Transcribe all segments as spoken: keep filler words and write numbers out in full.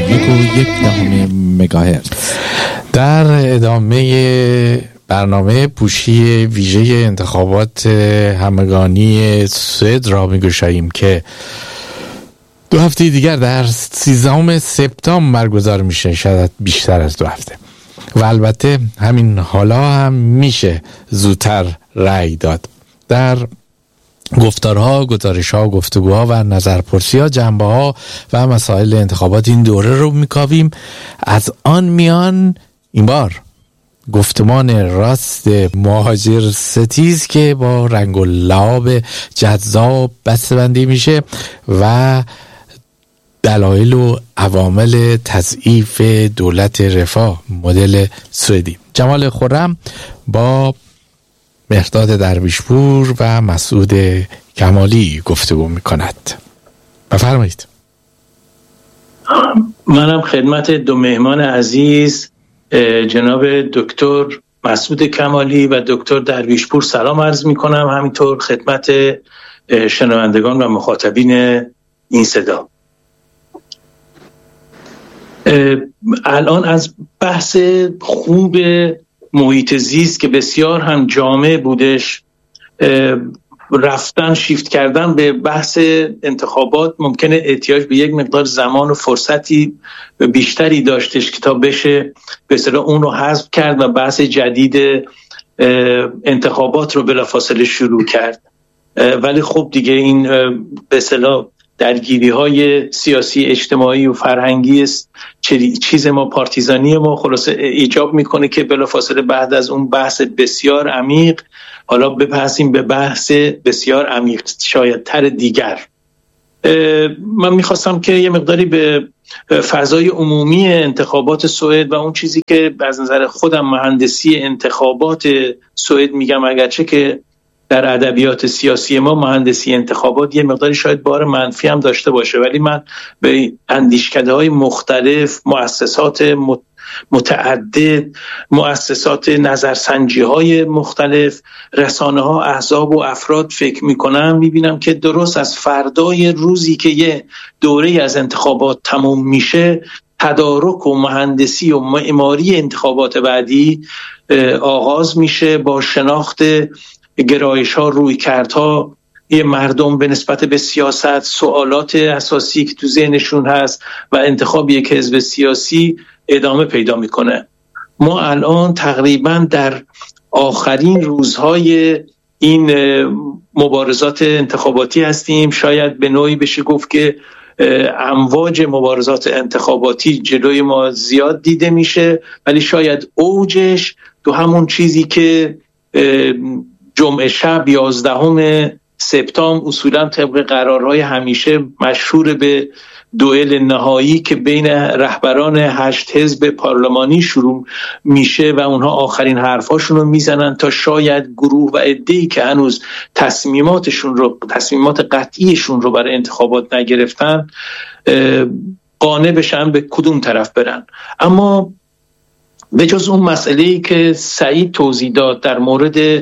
یک و یک دهم مگاهرتز. در ادامه برنامه پوشی ویژه انتخابات همگانی سوئد را می‌گشاییم که دو هفته دیگر در سیزدهم سپتامبر برگزار میشه، شاید بیشتر از دو هفته، و البته همین حالا هم میشه زودتر رأی داد. در گفتارها، گزارش‌ها، گفتگوها و نظرپرسی‌ها، جنبه‌ها و مسائل انتخابات این دوره رو میکاویم. از آن میان این بار گفتمان راست مهاجر ستیز که با رنگ و لعاب جذاب بسته‌بندی میشه و دلایل و عوامل تضعیف دولت رفاه مدل سوئدی. جمال خرم با مهرداد درویشپور و مسعود کمالی گفتگو میکند. بفرمایید. منم خدمت دو مهمان عزیز جناب دکتر مسعود کمالی و دکتر درویشپور سلام عرض میکنم، همینطور خدمت شنوندگان و مخاطبین این صدا. الان از بحث خوب محیط زیست که بسیار هم جامع بودش رفتن شیفت کردن به بحث انتخابات ممکنه احتیاج به یک مقدار زمان و فرصتی بیشتری داشتش که تا بشه به اصطلاح اون رو حذف کرد و بحث جدید انتخابات رو بلافاصله شروع کرد. ولی خب دیگه این به اصطلاح درگیری های سیاسی اجتماعی و فرهنگی چیز ما پارتیزانی ما خلاصه ایجاب میکنه که بلافاصله بعد از اون بحث بسیار عمیق حالا بپرسیم به بحث بسیار عمیق شاید تر دیگر. من میخواستم که یه مقداری به فضای عمومی انتخابات سوئد و اون چیزی که از نظر خودم مهندسی انتخابات سوئد میگم، اگرچه که در ادبیات سیاسی ما مهندسی انتخابات یه مقداری شاید بار منفی هم داشته باشه، ولی من به اندیشکده‌های مختلف، مؤسسات متعدد، مؤسسات نظرسنجی‌های مختلف، رسانه‌ها، احزاب و افراد فکر می‌کنم، می‌بینم که درست از فردای روزی که یه دوره از انتخابات تموم میشه، تدارک و مهندسی و معماری انتخابات بعدی آغاز میشه با شناخت گرایش‌ها، رویکردها یه مردم به نسبت به سیاست، سوالات اساسی که تو ذهنشون هست و انتخاب یک حزب سیاسی ادامه پیدا میکنه. ما الان تقریبا در آخرین روزهای این مبارزات انتخاباتی هستیم. شاید به نوعی بشه گفت که امواج مبارزات انتخاباتی جلوی ما زیاد دیده میشه، ولی شاید اوجش تو همون چیزی که جمعه شب یازدهم سپتامبر اصولا طبق قرارهای همیشه مشهور به دوئل نهایی که بین رهبران هشت حزب پارلمانی شروع میشه و اونها آخرین حرفاشون رو میزنن تا شاید گروه و عده‌ای که هنوز تصمیماتشون رو تصمیمات قطعیشون رو برای انتخابات نگرفتن قانع بشن به کدوم طرف برن. اما به جز اون مسئله‌ای که سعید توضیح داد در مورد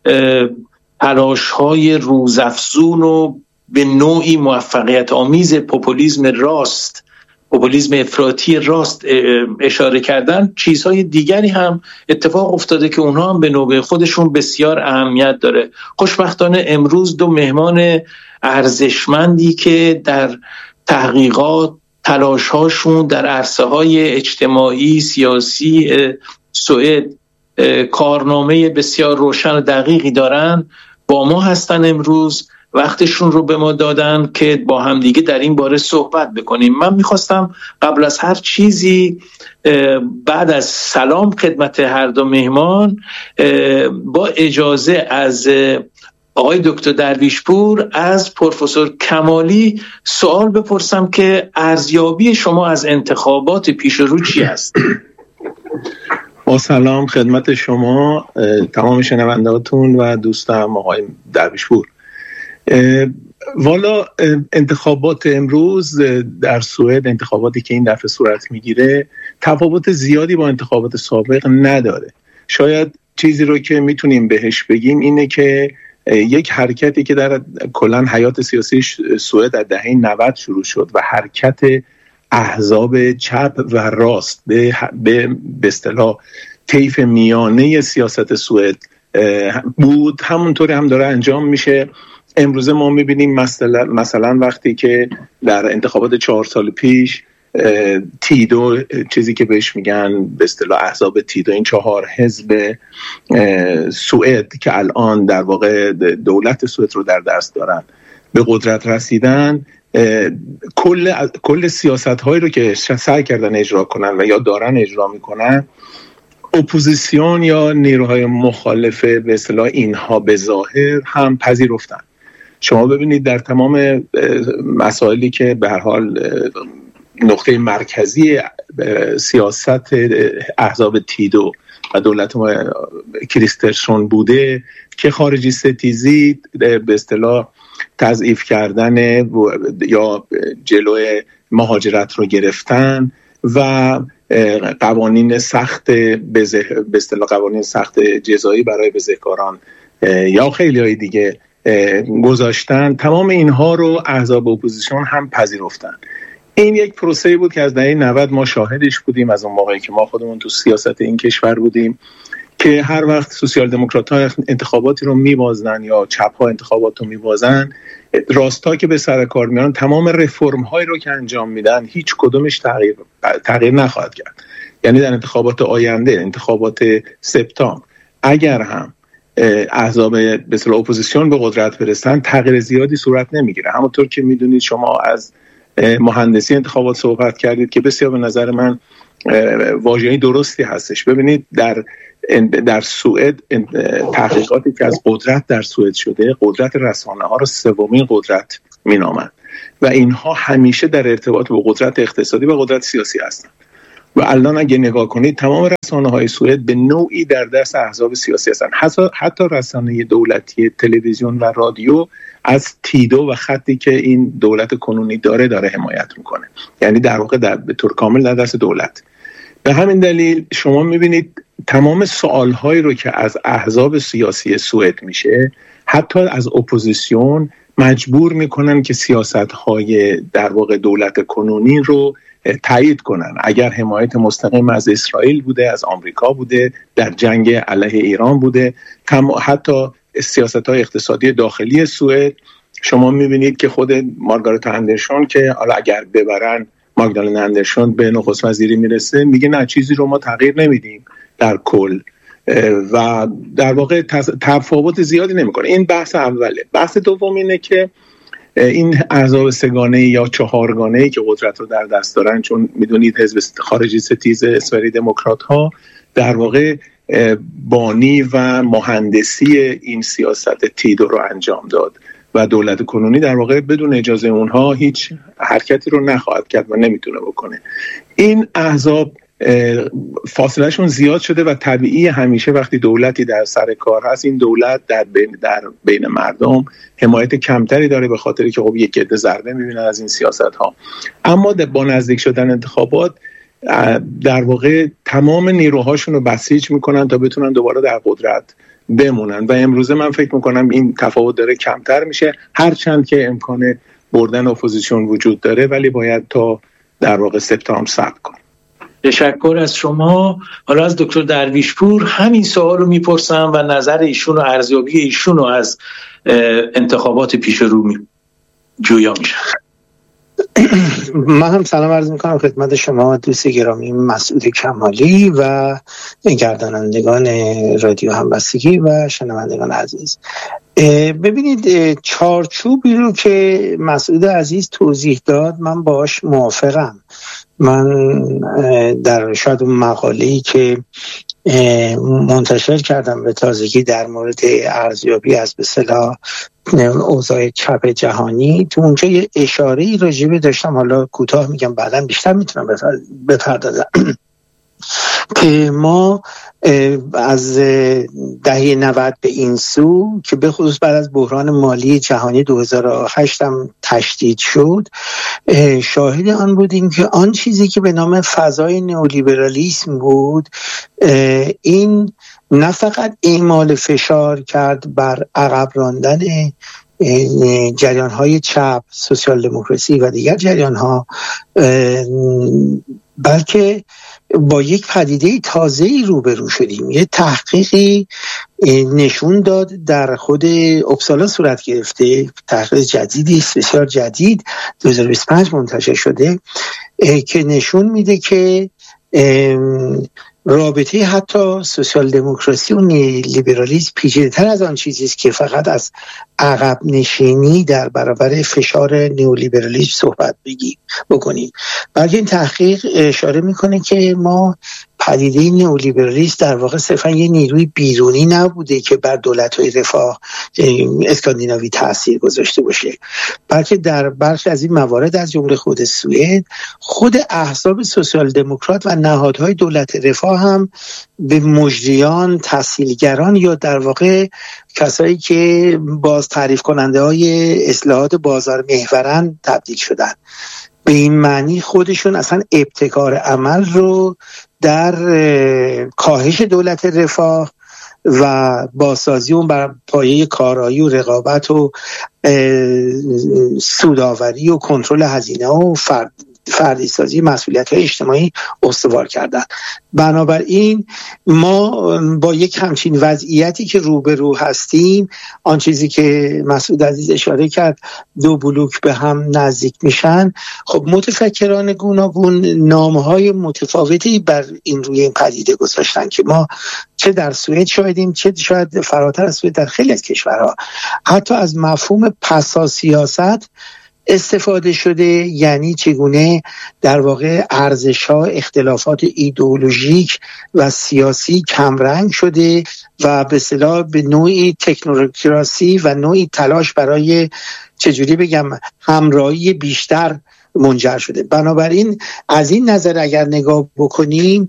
تلاش‌های روزافزون و به نوعی موفقیت آمیز پوپولیسم راست، پوپولیسم افراطی راست اشاره کردن، چیزهای دیگری هم اتفاق افتاده که اونها هم به نوبه خودشون بسیار اهمیت داره. خوشبختانه امروز دو مهمان ارزشمندی که در تحقیقات تلاش‌هاشون در عرصه‌های اجتماعی، سیاسی سوئد کارنامه بسیار روشن و دقیقی دارن با ما هستن، امروز وقتشون رو به ما دادن که با هم دیگه در این باره صحبت بکنیم. من میخواستم قبل از هر چیزی بعد از سلام خدمت هر دو مهمان با اجازه از آقای دکتر درویشپور از پروفسور کمالی سوال بپرسم که ارزیابی شما از انتخابات پیش رو چی است؟ با سلام خدمت شما تمام شنوندهاتون و دوستم آقای درویشپور. والا انتخابات امروز در سوئد، انتخاباتی که این دفعه صورت میگیره، تفاوت زیادی با انتخابات سابق نداره. شاید چیزی رو که میتونیم بهش بگیم اینه که یک حرکتی که در کلان حیات سیاسی سوئد در دهه نود شروع شد و حرکت احزاب چپ و راست به به اصطلاح طیف میانه سیاست سوئد بود، همونطوری هم داره انجام میشه. امروز ما میبینیم مثلا مثلا وقتی که در انتخابات چهار سال پیش تیدو، چیزی که بهش میگن به اصطلاح احزاب تیدو، این چهار حزب سوئد که الان در واقع دولت سوئد رو در دست دارن، به قدرت رسیدن، کل کل سیاست‌هایی رو که سعی کردن اجرا کنن و یا دارن اجرا میکنن، اپوزیسیون یا نیروهای مخالف به اصطلاح اینها به ظاهر هم پذیرفتن. شما ببینید در تمام مسائلی که به هر حال نقطه مرکزی سیاست احزاب تیدو و دولت کریسترسون بوده که خارجی ستیزی، به اصطلاح تضعیف کردن یا جلوی مهاجرت رو گرفتن و قوانین سخت به اصطلاح قوانین سخت جزایی برای بزهکاران یا خیلی های دیگه گذاشتن، تمام اینها رو احزاب اپوزیسیون هم پذیرفتن. این یک پروسه بود که از دهه نود ما شاهدش بودیم، از اون موقعی که ما خودمون تو سیاست این کشور بودیم، که هر وقت سوسیال دموکرات ها انتخاباتی رو میبازن یا چپ ها انتخابات رو میبازن، راستا که به سر کار میان تمام رفرم هایی رو که انجام میدن هیچ کدومش تغییر تغییر نخواهد کرد. یعنی در انتخابات آینده، انتخابات سپتامبر، اگر هم احزاب به اصطلاح اپوزیسیون به قدرت برسن، تغییر زیادی صورت نمیگیره. همونطور که میدونید شما از مهندسی انتخابات صحبت کردید که بسیار به نظر من واژه‌ای درستی هستش. ببینید در در سوئد تحقیقاتی که از قدرت در سوئد شده، قدرت رسانه ها رو سومین قدرت مینامند و اینها همیشه در ارتباط با قدرت اقتصادی و قدرت سیاسی هستند. و الان اگه نگاه کنید تمام رسانه های سوئد به نوعی در دست احزاب سیاسی هستند. حتی حتی رسانه دولتی تلویزیون و رادیو از تیدو و خطی که این دولت کنونی داره داره حمایت میکنه، یعنی در واقع در به طور کامل در دست دولت. به همین دلیل شما میبینید تمام سوالهایی رو که از احزاب سیاسی سوئد میشه، حتی از اپوزیسیون، مجبور میکنن که سیاستهای در واقع دولت کنونی رو تایید کنن. اگر حمایت مستقیم از اسرائیل بوده، از آمریکا بوده، در جنگ علیه ایران بوده، حتی سیاستهای اقتصادی داخلی سوئد، شما میبینید که خود مارگارت اندرسون که حالا اگر ببرن ماگدالنا اندرسون به نخست وزیری میرسه، میگه نه چیزی رو ما تغییر نمیدیم در کل و در واقع تفاوت زیادی نمیکنه. این بحث اوله. بحث دوم اینه که این احزاب سگانه یا چهارگانه‌ای که قدرت رو در دست دارن، چون میدونید حزب خارجی ستیز اسفری دموکرات ها در واقع بانی و مهندسی این سیاست تیدو رو انجام داد و دولت کنونی در واقع بدون اجازه اونها هیچ حرکتی رو نخواهد کرد و نمیتونه بکنه. این احزاب فاصلهشون زیاد شده و طبیعی همیشه وقتی دولتی در سر کار هست، این دولت در بین, در بین مردم حمایت کمتری داره، به خاطری که خب یک عده ضربه میبینن از این سیاست ها. اما با نزدیک شدن انتخابات در واقع تمام نیروهاشون رو بسیج میکنن تا بتونن دوباره در قدرت بمونن و امروزه من فکر میکنم این تفاوت داره کمتر میشه، هرچند که امکان بردن اپوزیسیون وجود داره، ولی باید تا در واقع سپتامبر صبر کنیم. تشکر از شما. حالا از دکتر درویشپور همین سوال رو میپرسم و نظر ایشون و ارزیابی ایشون رو از انتخابات پیش رو می جویا میشم. من هم سلام عرض میکنم خدمت شما دوست گرامی مسعود کمالی و گردانندگان رادیو همبستگی و شنوندگان عزیز. ببینید چارچوبی رو که مسعود عزیز توضیح داد من باهاش موافقم. من در شاید اون مقاله‌ای که منتشر کردم به تازگی در مورد ارزیابی از به اصطلاح اوضاع چپ جهانی، تو اونجا یه اشاره‌ای راجع به داشتم، حالا کوتاه میگم بعداً بیشتر میتونم بپردازم که ما از دهه نود به این سو که به خصوص بعد از بحران مالی جهانی دو هزار و هشت هم تشدید شد، شاهد آن بودیم که آن چیزی که به نام فضای نئولیبرالیسم بود، این نه فقط اعمال فشار کرد بر عقب راندن جریان های چپ، سوسیال دموکراسی و دیگر جریان ها، بلکه با یک پدیده تازه‌ای روبرو شدیم. یه تحقیقی نشون داد در خود اپسالا صورت گرفته، تحقیق جدیدی است، بسیار جدید، دو هزار و بیست و پنج منتشر شده، که نشون میده که رابطه حتی سوسیال دموکراسی و لیبرالیسم پیچیده‌تر از آن چیزی است که فقط از عقب نشینی در برابر فشار نیولیبرالیسم صحبت بگیم بکنیم، بلکه این تحقیق اشاره میکنه که ما پدیده نیولیبرالیسم در واقع صرفا یه نیروی بیرونی نبوده که بر دولت‌های رفاه اسکاندیناوی تأثیر گذاشته باشه، بلکه در برخی از این موارد از جمله خود سوئد، خود احزاب سوسیال دموکرات و نهادهای دولت رفاه هم به مجریان، تسهیلگران یا در واقع کسایی که باز تعریف کننده های اصلاحات بازار محورن تبدیل شدن. به این معنی خودشون اصلا ابتکار عمل رو در کاهش دولت رفاه و بازسازی اون بر پایه کارایی و رقابت و سودآوری و کنترل هزینه و فرد فردی سازی مسئولیت‌های اجتماعی استوار کردن. بنابراین ما با یک همچین وضعیتی که روبرو هستیم، آن چیزی که مسعود عزیز اشاره کرد، دو بلوک به هم نزدیک میشن، خب متفکران گوناگون نامهای متفاوتی بر این روی این پدیده گذاشتن که ما چه در سوئد شاهدیم، چه شاید فراتر از سوئد در خیلی از کشورها حتی از مفهوم پسا سیاست استفاده شده، یعنی چگونه در واقع ارزش‌ها، اختلافات ایدئولوژیک و سیاسی کمرنگ شده و به اصطلاح به نوعی تکنوکراسی و نوعی تلاش برای چجوری بگم همراهی بیشتر منجر شده. بنابراین از این نظر اگر نگاه بکنیم،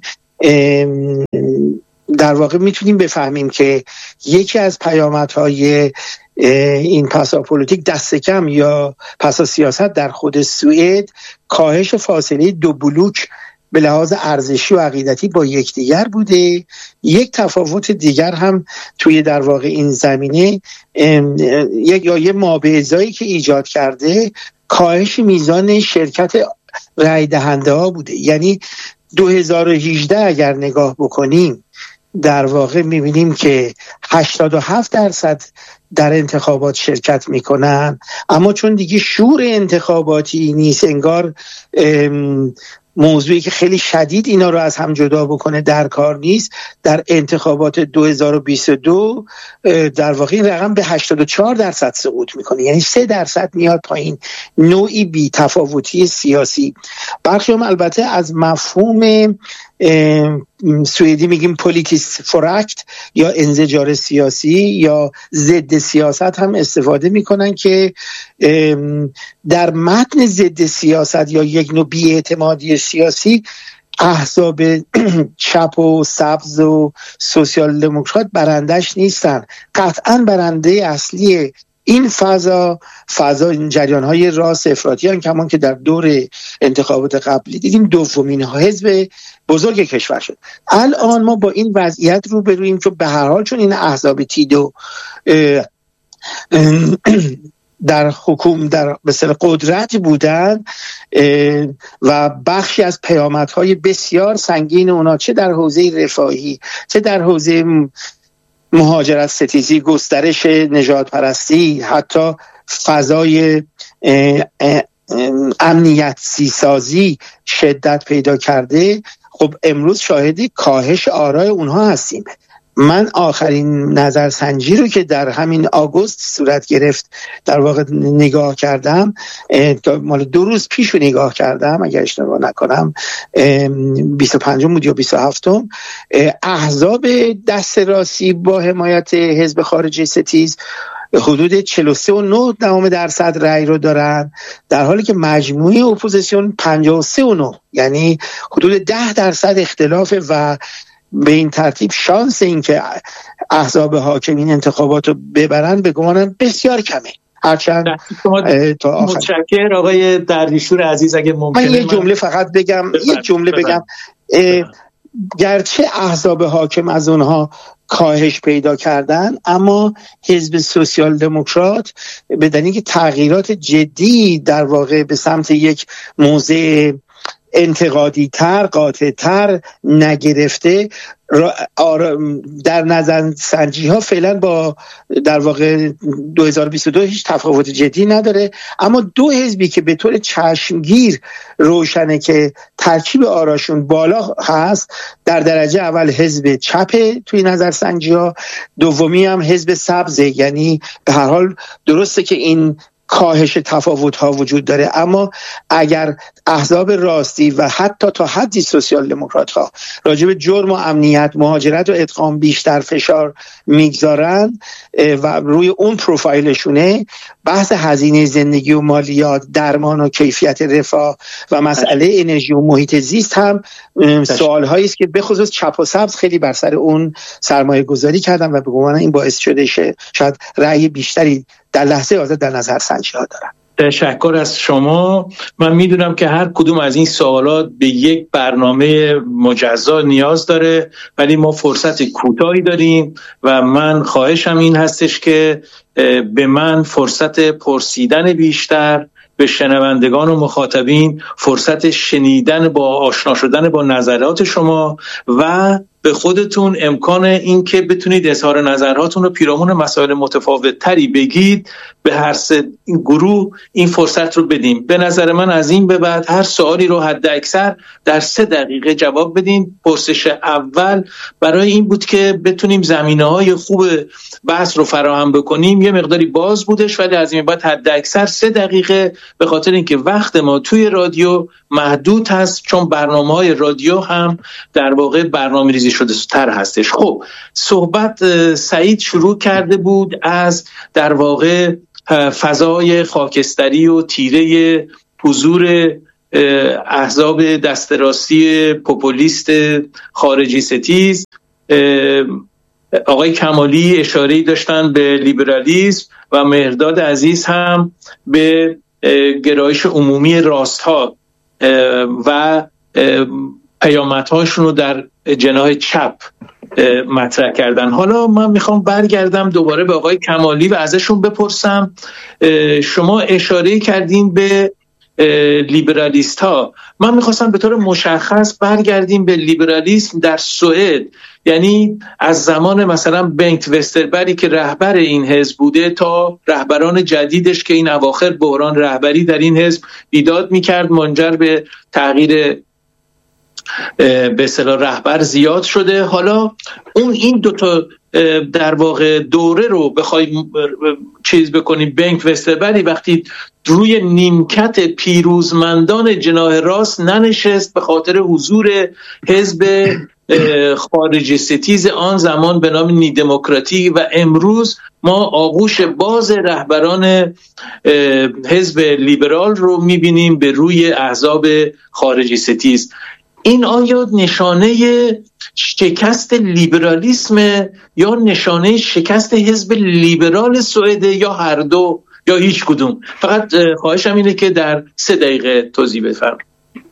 در واقع میتونیم بفهمیم که یکی از پیامدهای این پسا پولیتیک دست کم یا پسا سیاست در خود سوئد کاهش فاصله دو بلوک به لحاظ ارزشی و عقیدتی با یکدیگر بوده. یک تفاوت دیگر هم توی در واقع این زمینه یک یا یه مابعضایی که ایجاد کرده کاهش میزان شرکت رای دهنده ها بوده. یعنی دو هزار و هجده اگر نگاه بکنیم در واقع میبینیم که هشتاد و هفت درصد در انتخابات شرکت میکنن، اما چون دیگه شور انتخاباتی نیست، انگار موضوعی که خیلی شدید اینا رو از هم جدا بکنه در کار نیست، در انتخابات دو هزار و بیست و دو در واقع این رقم به هشتاد و چهار درصد سقوط میکنه، یعنی سه درصد میاد پایین. نوعی بی تفاوتی سیاسی. برخی هم البته از مفهوم سوئدی میگیم پولیتیس فورکت یا انزجار سیاسی یا ضد سیاست هم استفاده میکنن که در متن ضد سیاست یا یک نوع بی‌اعتمادی سیاسی احزاب چپ و سبز و سوسیال دموکرات برندش نیستن. قطعاً برنده اصلی این فضا فضا این جریان‌های راست افراطیان کمان که در دور انتخابات قبلی دیدیم دومین حزب بزرگ کشور شد. الان ما با این وضعیت روبرویم که به هر حال چون این احزاب تیدو در حکومت در مثل قدرت بودن و بخشی از پیامدهای بسیار سنگین اونا چه در حوزه رفاهی چه در حوزه مهاجرت ستیزی، گسترش نژاد پرستی، حتی فضای امنیتی سازی شدت پیدا کرده، خب امروز شاهد کاهش آرای اونها هستیم. من آخرین نظرسنجی رو که در همین آگوست صورت گرفت در واقع نگاه کردم، مال دو روز پیش رو نگاه کردم اگر اشتباه نکنم، بیست و پنجم بود یا بیست و هفتم، احزاب دست راستی با حمایت حزب خارجی ستیز حدود چهل و سه و نه دهم درصد رأی رو دارن، در حالی که مجموعه اپوزیسیون پنجاه و سه و نه، یعنی حدود ده درصد اختلافه و به این ترتیب شانس این که احزاب حاکمین انتخابات رو ببرن به گمانم بسیار کمه. هرچند تا آخر. متشکر آقای درویشپور عزیز، اگه ممکنه من یه جمله فقط بگم، یه جمله بگم. گرچه احزاب حاکم از اونها کاهش پیدا کردن، اما حزب سوسیال دموکرات به دلیل تغییرات جدی در واقع به سمت یک موضع انتقادی تر، قاطع تر نگرفته، در نظر سنجی ها فعلا با در واقع دو هزار و بیست و دو هیچ تفاوت جدی نداره. اما دو حزبی که به طور چشمگیر روشنه که ترکیب آراشون بالا هست، در درجه اول حزب چپ توی نظر سنجی ها، دومی هم حزب سبزه. یعنی به هر حال درسته که این کاهش تفاوت ها وجود داره، اما اگر احزاب راستی و حتی تا حدی سوسیال دموکرات ها راجع به جرم و امنیت، مهاجرت و ادغام بیشتر فشار میگذارن و روی اون پروفایلشونه، بحث هزینه زندگی و مالیات، درمان و کیفیت رفاه و مسئله انرژی و محیط زیست هم سوال هایی است که به خصوص چپ و سبز خیلی بر سر اون سرمایه گذاری کردن و به گمان این باعث شده شه شاید رأی بیشتری در لحظه حاضر در نظر سنجی ها دارن. تشکر از شما. من میدونم که هر کدوم از این سوالات به یک برنامه مجزا نیاز داره، ولی ما فرصت کوتاهی داریم و من خواهشم این هستش که به من فرصت پرسیدن بیشتر، به شنوندگان و مخاطبین فرصت شنیدن با آشنا شدن با نظرات شما و به خودتون امکان این که بتونید اظهار نظراتون رو پیرامون مسائل متفاوت تری بگید به هر سه گروه این فرصت رو بدیم. به نظر من از این به بعد هر سوالی رو حد اکثر در سه دقیقه جواب بدین. پرسش اول برای این بود که بتونیم زمینه‌های خوب بحث رو فراهم بکنیم. یه مقداری باز بودش، ولی از این بعد حد اکثر سه دقیقه، به خاطر اینکه وقت ما توی رادیو محدود هست، چون برنامه‌های رادیو هم در واقع برنامه‌ریزی شده تر هستش. خب صحبت سعید شروع کرده بود از در واقع فضای خاکستری و تیره حضور احزاب دست راستی پوپولیست خارجی ستیز. آقای کمالی اشاره‌ای داشتن به لیبرالیسم و مهرداد عزیز هم به گرایش عمومی راست‌ها و پیامدهاشون رو در جناح چپ مطرح کردن. حالا من میخوام برگردم دوباره به آقای کمالی و ازشون بپرسم، شما اشاره کردین به لیبرالیست ها، من میخواستم به طور مشخص برگردیم به لیبرالیسم در سوئد، یعنی از زمان مثلا بنت وستربری که رهبر این حزب بوده تا رهبران جدیدش که این اواخر بحران رهبری در این حزب ایجاد میکرد، منجر به تغییر به اصطلاح رهبر زیاد شده. حالا اون این دوتا در واقع دوره رو بخوای چیز بکنیم، بنت وستربری وقتی روی نیمکت پیروزمندان جناح راست ننشست به خاطر حضور حزب خارجی ستیز آن زمان به نام نی دموکراتی، و امروز ما آغوش باز رهبران حزب لیبرال رو میبینیم به روی احزاب خارجی ستیز. این آیا نشانه شکست لیبرالیسم یا نشانه شکست حزب لیبرال سوئد، یا هر دو، یا هیچ کدوم؟ فقط خواهشم اینه که در سه دقیقه توضیح بفرمایید.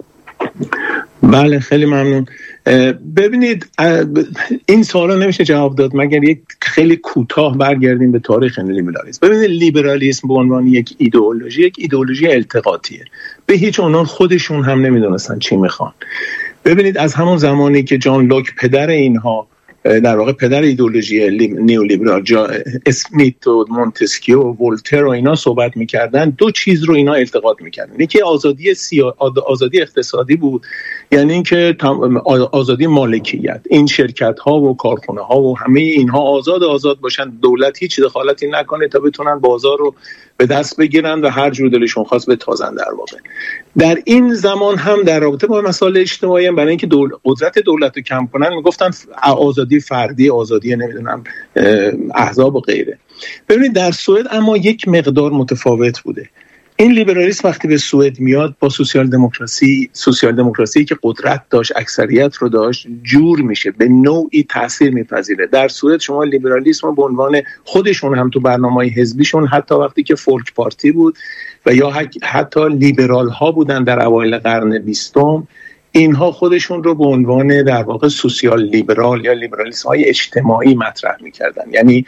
بله خیلی ممنون. ببینید این سوالا نمیشه جواب داد مگر یک خیلی کوتاه برگردیم به تاریخ لیبرالیسم. ببینید لیبرالیسم به عنوان یک ایدئولوژی یک ایدئولوژی التقاطیه، به هیچ عنوان خودشون هم نمیدونستن چی میخوان. ببینید از همون زمانی که جان لوک پدر اینها، در واقع پدر ایدئولوژی نیولیبرال، اسمیت و مونتسکیو و ولتر و اینا صحبت میکردن، دو چیز رو اینا التقاط میکردن. یکی آزادی سیا... آزادی اقتصادی بود، یعنی اینکه آزادی مالکیت، این شرکت ها و کارخونه ها و همه اینها آزاد آزاد باشن، دولت هیچ دخالتی نکنه تا بتونن بازار رو به دست بگیرن و هر جور دلشون خواست بتازن. در واقع در این زمان هم در رابطه با مسائل اجتماعی هم برای اینکه دول... قدرت دولت رو کم کنن میگفتن آزادی فردی، آزادی نمیدونم احزاب و غیره. ببینید در سوئد اما یک مقدار متفاوت بوده. این لیبرالیسم وقتی به سوئد میاد با سوسیال دموکراسی، سوسیال دموکراسی که قدرت داشت، اکثریت رو داشت، جور میشه، به نوعی تاثیر میپذیره. در سوئد شما لیبرالیسم رو به عنوان خودشون هم تو برنامه‌های حزبیشون، حتی وقتی که فولک پارتی بود و یا حتی لیبرال ها بودن در اوایل قرن بیستم، اینها خودشون رو به عنوان در واقع سوسیال لیبرال یا لیبرالیسم های اجتماعی مطرح میکردن. یعنی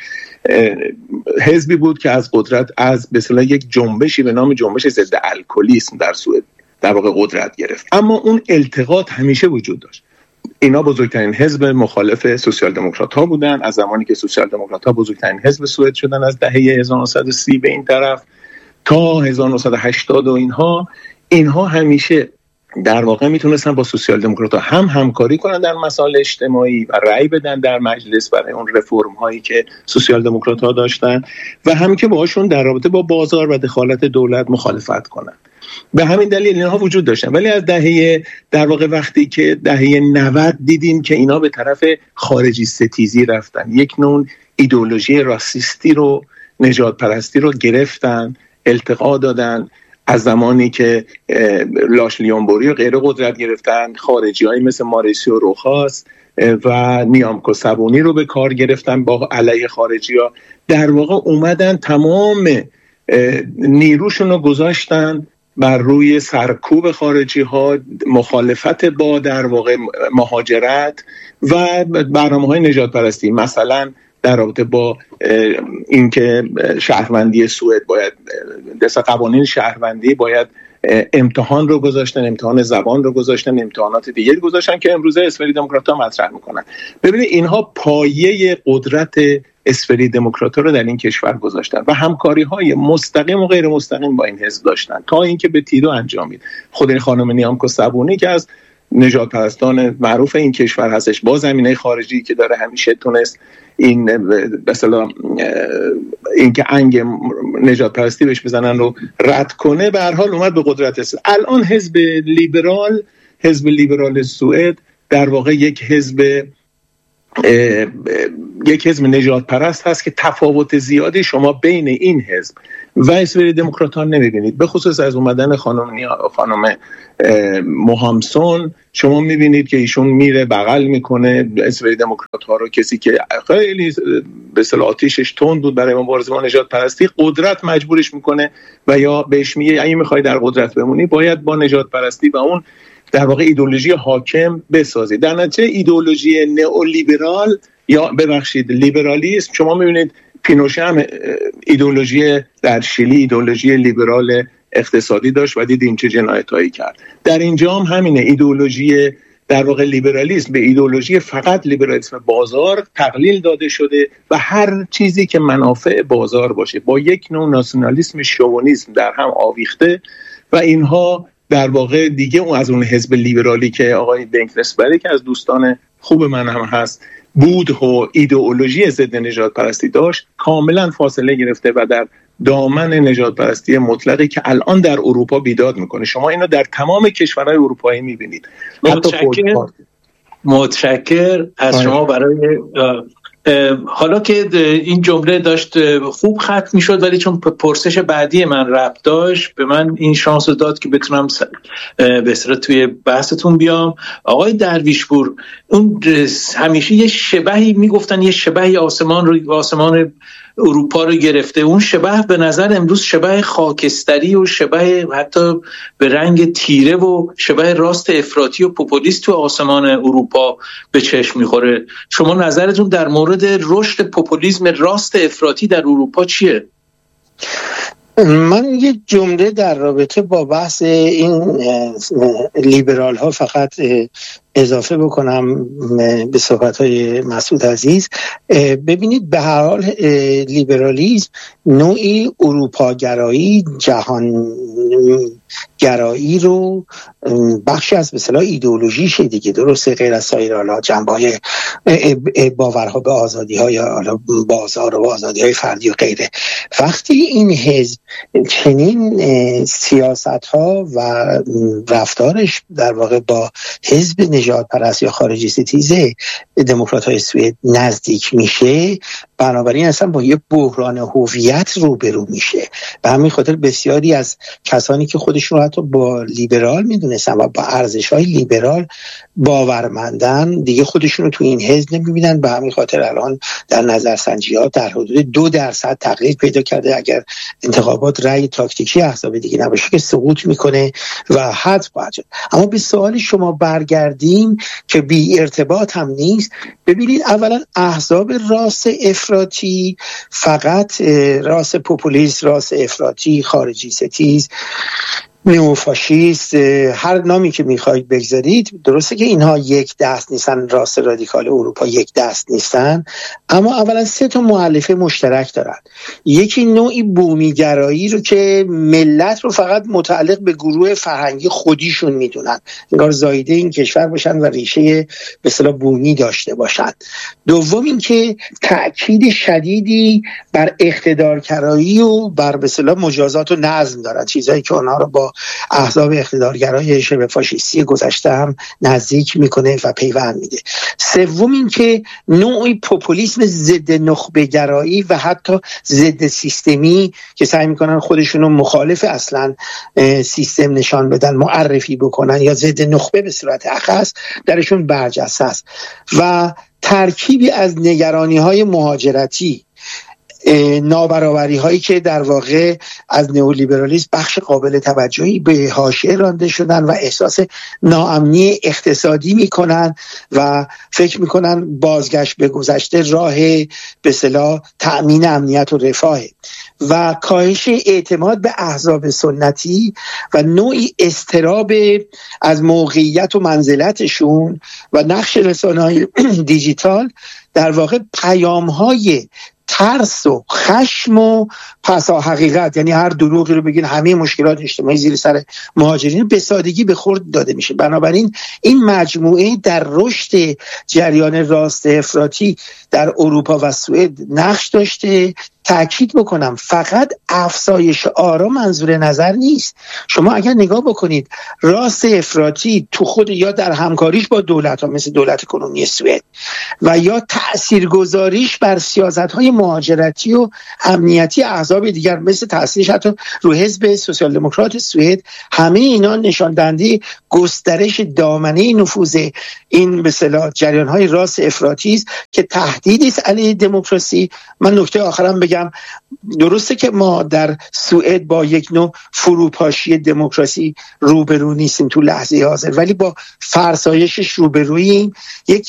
حزبی بود که از قدرت از به اصطلاح یک جنبشی به نام جنبش ضد الکلیسم در سوئد در واقع قدرت گرفت، اما اون التقاط همیشه وجود داشت. اینا بزرگترین حزب مخالف سوسیال دموکرات ها بودن از زمانی که سوسیال دموکرات ها بزرگترین حزب سوئد شدن از دهه هزار و نهصد و سی به این طرف تا هزار و نهصد و هشتاد و اینها اینها همیشه در واقع میتونستن با سوسیال دموکرات ها هم همکاری کنن در مسائل اجتماعی و رأی بدن در مجلس برای اون رفرم هایی که سوسیال دموکرات ها داشتن و هم که باهاشون در رابطه با بازار و دخالت دولت مخالفت کنن. به همین دلیل اینها وجود داشتن. ولی از دهه در واقع وقتی که دهه نود دیدیم که اینا به طرف خارجی ستیزی رفتن، یک نوع ایدئولوژی راسیستی رو، نژاد پرستی رو گرفتن، التقا دادن. از زمانی که لاش لیونبوری و غیره قدرت گرفتن، خارجی هایی مثل ماریسیو روخاس و نیامکو سابونی رو به کار گرفتن با علیه خارجی ها، در واقع اومدن تمام نیروشون رو گذاشتن بر روی سرکوب خارجی ها، مخالفت با در واقع مهاجرت و برنامه های نژاد پرستی. مثلا در رابطه با اینکه شهروندی سوئد باید دست قوانین شهروندی باید امتحان رو گذاشتن، امتحان زبان رو گذاشتن، امتحانات دیگه گذاشتن که امروزه اسفری دموکرات‌ها مطرح میکنن. ببینید اینها پایه قدرت اسفری دموکرات‌ها رو در این کشور گذاشتن و همکاری‌های مستقیم و غیر مستقیم با این حزب داشتن تا اینکه به تیدو انجامید. خود این خانم نیامکو سابونی که از نژاد پرستان معروف این کشور هستش، با زمینه خارجی که داره، همیشه تونست این به اصطلاح این که انگ نژاد پرستی بهش بزنن رو رد کنه، به هر حال اومد به قدرت است. الان حزب لیبرال، حزب لیبرال سوئد در واقع یک حزب یک حزب نژاد پرست هست که تفاوت زیادی شما بین این حزب و اسفری دموکراتان نمیبینید. به خصوص از اومدن خانم خانم موهامسون شما میبینید که ایشون میره بغل میکنه اسفری دموکرات ها رو، کسی که خیلی به اصطلاح آتیشش تند بود برای مبارزه با نژاد پرستی، قدرت مجبورش میکنه و یا بهش میگه اگه میخوای در قدرت بمونی باید با نژاد پرستی و اون در واقع ایدئولوژی حاکم بسازی. در نتیجه ایدئولوژی نئولیبرال یا ببخشید لیبرالیسم، شما میبینید پینوشه هم ایدئولوژی در شیلی ایدئولوژی لیبرال اقتصادی داشت و دیدیم چه جنایتایی کرد. در اینجا هم همینه، ایدئولوژی در واقع لیبرالیسم به ایدئولوژی فقط لیبرالیسم بازار تقلیل داده شده و هر چیزی که منافع بازار باشه با یک نوع ناسیونالیسم شوونیسم در هم آویخته و اینها در واقع دیگه اون از اون حزب لیبرالی که آقای بنکرسبری که از دوستان خوب من هم هست بود و ایدئولوژی ضد نژاد پرستی داشت، کاملا فاصله گرفته و در دامن نژاد پرستی مطلقی که الان در اروپا بیداد میکنه. شما اینو در تمام کشورهای اروپایی میبینید. متشکر متشکر از شما برای حالا که این جمله داشت خوب ختم میشد، ولی چون پرسش بعدی من ربط داشت به من این شانس رو داد که بتونم به اصطلاح توی بحثتون بیام. آقای درویشپور، اون همیشه یه شبهی میگفتن، یه شبهی آسمان رو آسمان اروپا رو گرفته. اون شبه به نظر امروز شبه خاکستری و شبه حتی به رنگ تیره و شبه راست افراطی و پوپولیست تو آسمان اروپا به چشم میخوره. شما نظرتون در مورد رشد پوپولیسم راست افراطی در اروپا چیه؟ من یه جمله در رابطه با بحث این لیبرال ها فقط اضافه بکنم به صحبت‌های مسعود عزیز. ببینید به هر حال لیبرالیسم نوعی اروپاگرایی، جهان گرایی رو بخشی از به اصطلاح ایدئولوژیش دیگه، درسته، غیر از سایر حالا جنبه‌های باورها به آزادی‌های حالا بازار و آزادی‌های فردی و غیره. وقتی این حزب چنین سیاست‌ها و رفتارش در واقع با حزب نژاد پرست یا خارجی ستیزه دموکرات های سوئد نزدیک میشه، بنابراین اصلا با یه بحران هویت روبرو میشه. به همین خاطر بسیاری از کسانی که خودشون رو حتی با لیبرال میدونستن و با ارزش‌های لیبرال باورمندن دیگه خودشون رو تو این حزب نمیبینن. به همین خاطر الان در نظرسنجی‌ها در حدود دو درصد تقلیل پیدا کرده. اگر انتخابات رأی تاکتیکی احزاب دیگه نباشه که سقوط میکنه و حذف خواهد شد. اما به سوال شما برگردیم که بی ارتباط هم نیست. ببینید اولا احزاب راست افراطی، فقط راست پوپولیست، راست افراطی، خارجی ستیز، نئوفاشیست، هر نامی که میخواید بگذارید، درسته که اینها یک دست نیستن، راست رادیکال اروپا یک دست نیستن، اما اولا سه تا مؤلفه مشترک دارن. یکی نوعی بومیگرایی رو که ملت رو فقط متعلق به گروه فرهنگی خودیشون میدونن، انگار زایده این کشور باشن و ریشه به اصطلاح بومی داشته باشن. دوم این که تأکید شدیدی بر اقتدارگرایی و بر به اصطلاح مجازات و نظم دارن، چیزایی که اونها رو با احزاب اقتدارگرای شبه فاشیستی گذشته هم نزدیک میکنه و پیوند میده. سوم این که نوعی پوپولیسم ضد نخبه گرایی و حتی ضد سیستمی که سعی میکنن خودشونو مخالف اصلا سیستم نشان بدن، معرفی بکنن یا ضد نخبه به صورت اخص درشون برجسته است. و ترکیبی از نگرانی های مهاجرتی، نابرابری هایی که در واقع از نئولیبرالیسم بخش قابل توجهی به حاشیه رانده شدن و احساس ناامنی اقتصادی میکنن و فکر میکنن بازگشت به گذشته راه به اصطلاح تأمین امنیت و رفاه و کاهش اعتماد به احزاب سنتی و نوعی اضطراب از موقعیت و منزلتشون و نقش رسانه‌های دیجیتال در واقع پیام‌های ترس و خشم و پسا حقیقت، یعنی هر دروغی رو بگین همه مشکلات اجتماعی زیر سر مهاجرین به سادگی به خورد داده میشه. بنابراین این مجموعه در رشد جریان راست افراطی در اروپا و سوئد نقش داشته. تأکید بکنم فقط افزایش آرا منظور نظر نیست. شما اگر نگاه بکنید راست افراطی تو خود یا در همکاریش با دولت ها مثل دولت کنونی سوئد و یا تأثیرگذاریش بر سیاست های مهاجرتی و امنیتی احزاب دیگر مثل تأثیرش حتی رو حزب سوسیال دموکرات سوئد، همه اینا نشان دهنده گسترش دامنه نفوذ این به اصطلاح جریان های راست افراطی است که تهدیدی است علیه دموکراسی. من نکته آخرم بگم، درسته که ما در سوئد با یک نوع فروپاشی دموکراسی روبرو نیستیم تو لحظه حاضر، ولی با فرسایشش روبروییم. یک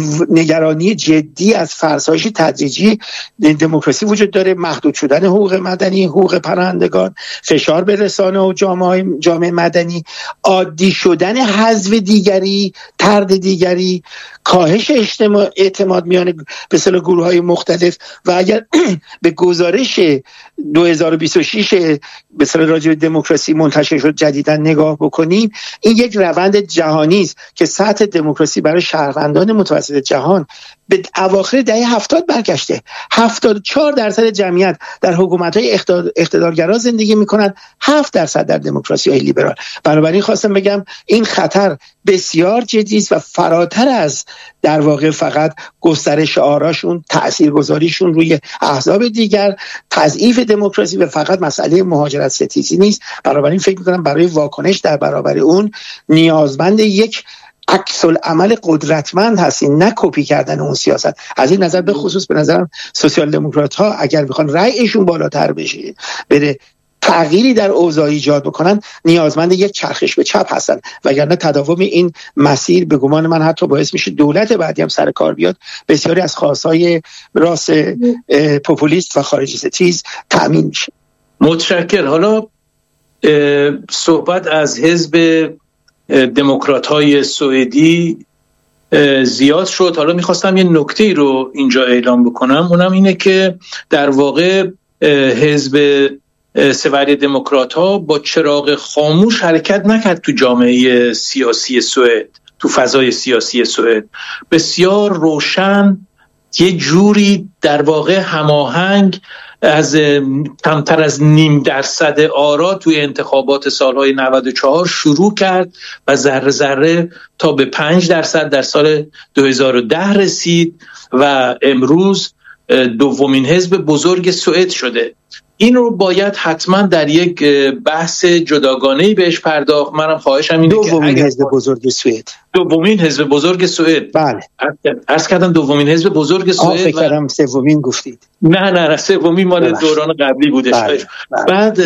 نگرانی جدی از فرسایش تدریجی دموکراسی وجود داره، محدود شدن حقوق مدنی، حقوق پناهندگان، فشار به رسانه و جامعه جامعه مدنی، عادی شدن حذف دیگری، طرد دیگری، کاهش اجتماع اعتماد میان به اصطلاح گروه‌های مختلف. و اگر به گزارش دو هزار و بیست و شش به اصطلاح راجع به دموکراسی منتشر شد جدیداً نگاه بکنیم، این یک روند جهانی است که سطح دموکراسی برای شهروندان متوسط جهان به اواخر دهه هفتاد برگشته. هفتاد و چهار درصد جمعیت در حکومت‌های اقتدارگرا زندگی می‌کنند، هفت درصد در دموکراسی‌های لیبرال. بنابراین خواستم بگم این خطر بسیار جدی است و فراتر از در واقع فقط گسترش آراشون، تاثیرگذاریشون روی احزاب دیگر، تضعیف دموکراسی و فقط مسئله مهاجرت ستیزی نیست. بنابراین فکر می‌کنم برای واکنش در برابر اون نیازمند یک عکس العمل قدرتمند هستین، نه کپی کردن اون سیاست. از این نظر به خصوص به نظرم سوسیال دموکرات ها اگر بخوان رأیشون بالاتر بشه، بره تغییری در اوضاع ایجاد بکنن، نیازمند یک چرخش به چپ هستن، وگرنه تداوم این مسیر به گمان من حتی باعث میشه دولت بعدی هم سر کار بیاد، بسیاری از خواستهای راست پوپولیست و خارجی ستیز تأمین میشه. متشکر. حالا صحبت از حزب دموکرات های سوئدی زیاد شد. حالا میخواستم یه نکته رو اینجا اعلام بکنم، اونم اینه که در واقع حزب سوری دموکرات ها با چراغ خاموش حرکت نکرد تو جامعه سیاسی سوئد، تو فضای سیاسی سوئد بسیار روشن، یه جوری در واقع هماهنگ از کمتر از نیم درصد آرا توی انتخابات سالهای نود و چهار شروع کرد و ذره ذره تا به پنج درصد در سال دو هزار و ده رسید و امروز دومین حزب بزرگ سوئد شده. این رو باید حتما در یک بحث جداگانه‌ای بهش پرداخت. منم خواهشم اینه که دومین حزب بزرگ سوئد دومین حزب بزرگ سوئد بله عرض کردم دومین حزب بزرگ سوئد. فکر کردم سومین گفتید. نه نه سومین مال دوران قبلی بودش. بله. بله. بعد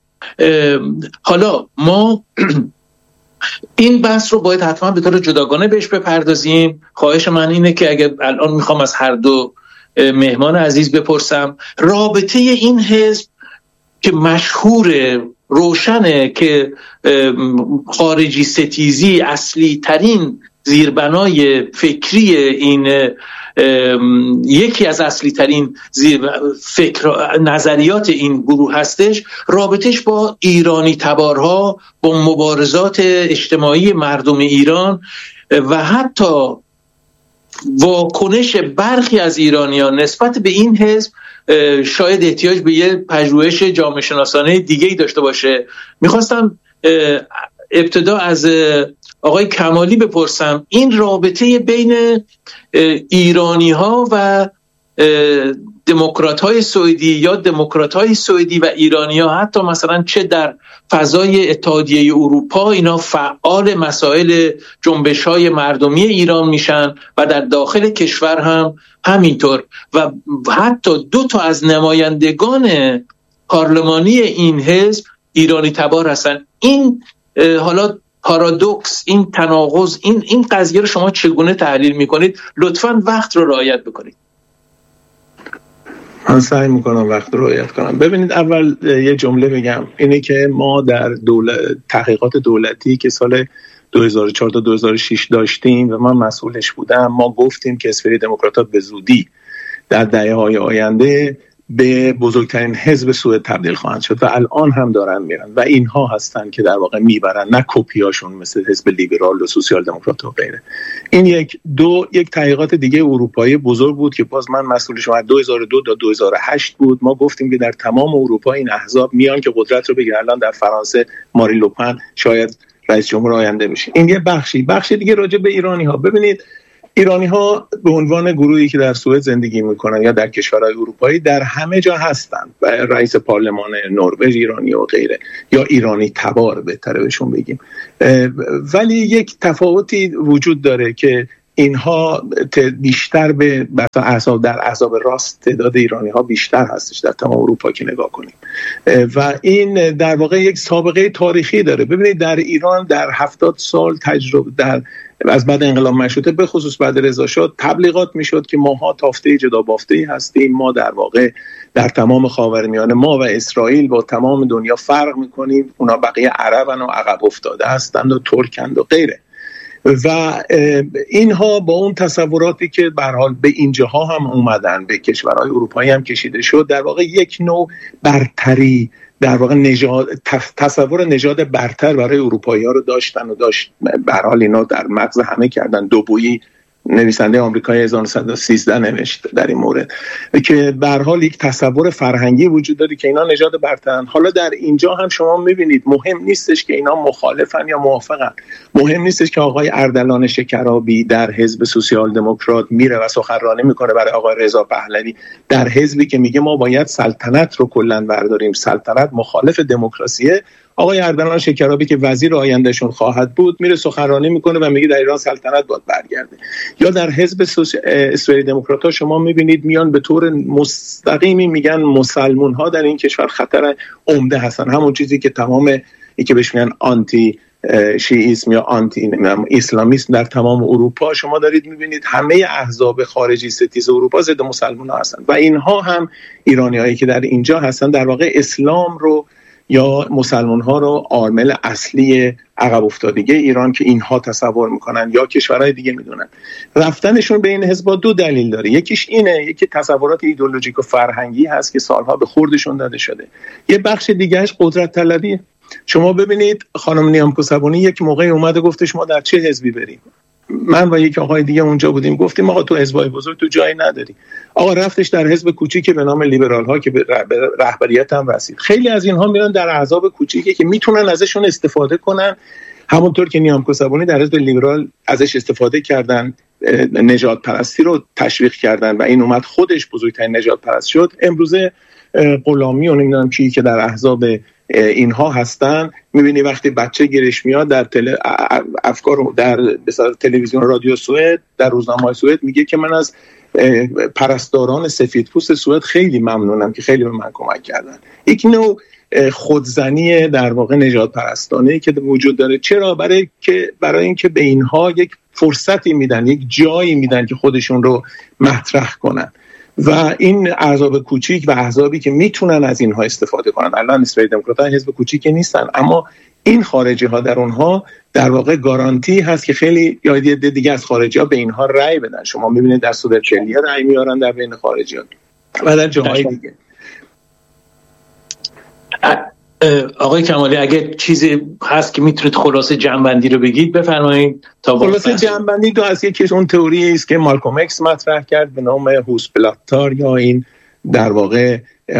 حالا ما این بحث رو باید حتما به طور جداگانه بهش بپردازیم. خواهش من اینه که اگه الان میخوام از هر دو مهمان عزیز بپرسم، رابطه این حزب که مشهور روشنه که خارجی ستیزی اصلی ترین زیربنای فکری این یکی از اصلی ترین فکر نظریات این گروه هستش، رابطش با ایرانی تبارها، با مبارزات اجتماعی مردم ایران و حتی واکنش برخی از ایرانیان نسبت به این حزب شاید احتیاج به یه پژوهش جامعه شناسانه دیگه‌ای داشته باشه. میخواستم ابتدا از آقای کمالی بپرسم این رابطه بین ایرانی ها و دموکرات های سوئدی یا دموکرات های سوئدی و ایرانی ها، حتی مثلا چه در فضای اتحادیه اروپا اینا فعال مسائل جنبش های مردمی ایران میشن و در داخل کشور هم همینطور، و حتی دو تا از نمایندگان پارلمانی این حزب ایرانی تبار هستن. این حالا پارادوکس، این تناقض، این این قضیه رو شما چگونه تحلیل میکنید؟ لطفاً وقت رو رعایت بکنید. من سعی میکنم وقت رو رعایت کنم. ببینید اول یه جمله بگم، اینه که ما در دولت تحقیقات دولتی که سال دو هزار و چهار تا دو هزار و شش داشتیم و من مسئولش بودم، ما گفتیم که اسفری دموکرات‌ها به زودی در دهه‌های آینده به بزرگترین حزب سوئد تبدیل خواهند شد و الان هم دارن میرن و اینها هستن که در واقع میبرن، نه کپیاشون مثل حزب لیبرال و سوسیال دموکرات و غیره. این یک دو یک تحقیقات دیگه اروپایی بزرگ بود که باز من مسئولش از دو هزار و دو تا دو هزار و هشت بود. ما گفتیم که در تمام اروپا این احزاب میان که قدرت رو بگیرن. الان در فرانسه ماری لوپن شاید رئیس جمهور آینده بشه. این یه بخشی. بخش دیگه راجع به ایرانی ها. ببینید ایرانی ها به عنوان گروهی که در سوئد زندگی میکنن یا در کشورهای اروپایی در همه جا هستن، و رئیس پارلمان نروژ ایرانی و غیره، یا ایرانی تبار بهتره بهشون بگیم. ولی یک تفاوتی وجود داره که اینها بیشتر به احزاب در احزاب راست تعداد ایرانی ها بیشتر هستش در تمام اروپا که نگاه کنیم، و این در واقع یک سابقه تاریخی داره. ببینید در ایران در هفتاد سال تجربه در از بعد انقلاب مشروطه به خصوص بعد رضا شاه تبلیغات میشد که ماها تافته جدا بافته هستیم، ما در واقع در تمام خاورمیانه ما و اسرائیل با تمام دنیا فرق میکنیم، اونا بقیه عربن و عقب افتاده هستند و ترکند و غیره. و اینها با اون تصوراتی که به هر حال به اینجاها هم اومدن، به کشورهای اروپایی هم کشیده شد، در واقع یک نوع برتری، در واقع نژاد، تصور نژاد برتر برای اروپایی‌ها رو داشتن و داشت به هر حال اینا در مغز همه کردن. دوبویی نویسنده آمریکایی هزار و نهصد و سیزده نوشت در این مورد که به هر حال یک تصور فرهنگی وجود داره که اینا نژاد برترن. حالا در اینجا هم شما می‌بینید مهم نیستش که اینا مخالفن یا موافقن، مهم نیستش که آقای اردلان شکرابی در حزب سوسیال دموکرات میره و سخنرانی میکنه برای آقای رضا پهلوی در حزبی که میگه ما باید سلطنت رو کلاً برداریم، سلطنت مخالف دموکراسیه. آقای اردلان شکرابی که وزیر آیندهشون خواهد بود میره سخنرانی میکنه و میگه در ایران سلطنت باید برگرده. یا در حزب اسرائیل دموکرات‌ها شما میبینید میان به طور مستقیمی میگن مسلمان ها در این کشور خطر عمده هستن، همون چیزی که تمام این که بهش میگن آنتی شیعیسم یا آنتی اسلامیسم در تمام اروپا شما دارید میبینید همه احزاب خارجی ستیز اروپا ضد مسلمان ها هستن و اینها هم ایرانی هایی که در اینجا هستن در واقع اسلام رو یا مسلمان ها رو عامل اصلی عقب افتادگی ایران که اینها تصور میکنن یا کشورهای دیگه میدونن. رفتنشون به این حزب دو دلیل داره، یکیش اینه، یکی تصورات ایدئولوژیک و فرهنگی هست که سالها به خوردشون داده شده، یه بخش دیگهش قدرت طلبیه. شما ببینید خانم نیام کوسبونی یک موقعی اومده گفتش ما در چه حزبی بریم، من و یک آقای دیگه اونجا بودیم، گفتیم آقا تو حزبای بزرگ تو جایی نداری. آقا رفتش در حزب کوچیکی به نام لیبرال ها که به رهبریت هم رسید. خیلی از اینها میرن در احزاب کوچیکی که میتونن ازشون استفاده کنن، همونطور که نیامکو صبونی در حزب لیبرال ازش استفاده کردن، نژاد پرستی رو تشویق کردن و این اومد خودش بزرگترین نژاد پرست شد. امروزه غلامی و نمیدونم چی که در احزاب اینها هستن، میبینی وقتی بچه گیرش میاد در تل... افکار در تلویزیون رادیو سوئد، در روزنامه‌های سوئد میگه که من از پرستاران سفیدپوست سوئد خیلی ممنونم که خیلی به من کمک کردن. یک نوع خودزنی در واقع نژاد پرستانه که وجود داره. چرا؟ برای که برای اینکه به اینها یک فرصتی میدن، یک جایی میدن که خودشون رو مطرح کنن و این احزاب کوچیک و احزابی که میتونن از اینها استفاده کنن. الان اسرائیل دموکرات‌ها حزب کوچیکی نیستن، اما این خارجی ها در اونها در واقع گارانتی هست که خیلی یا دیگه از خارجی ها به اینها رأی بدن. شما میبینید در سودرچلیا رأی میارن در بین خارجی ها و در جاهای دیگه. آقای کمالی اگه چیزی هست که میتونید خلاصه جمع‌بندی رو بگید بفرمایید. تا خلاصه جمع‌بندی دو از یکیش اون تئوری است که مالکوم ایکس مطرح کرد به نام هوسپلاتار یا این در واقع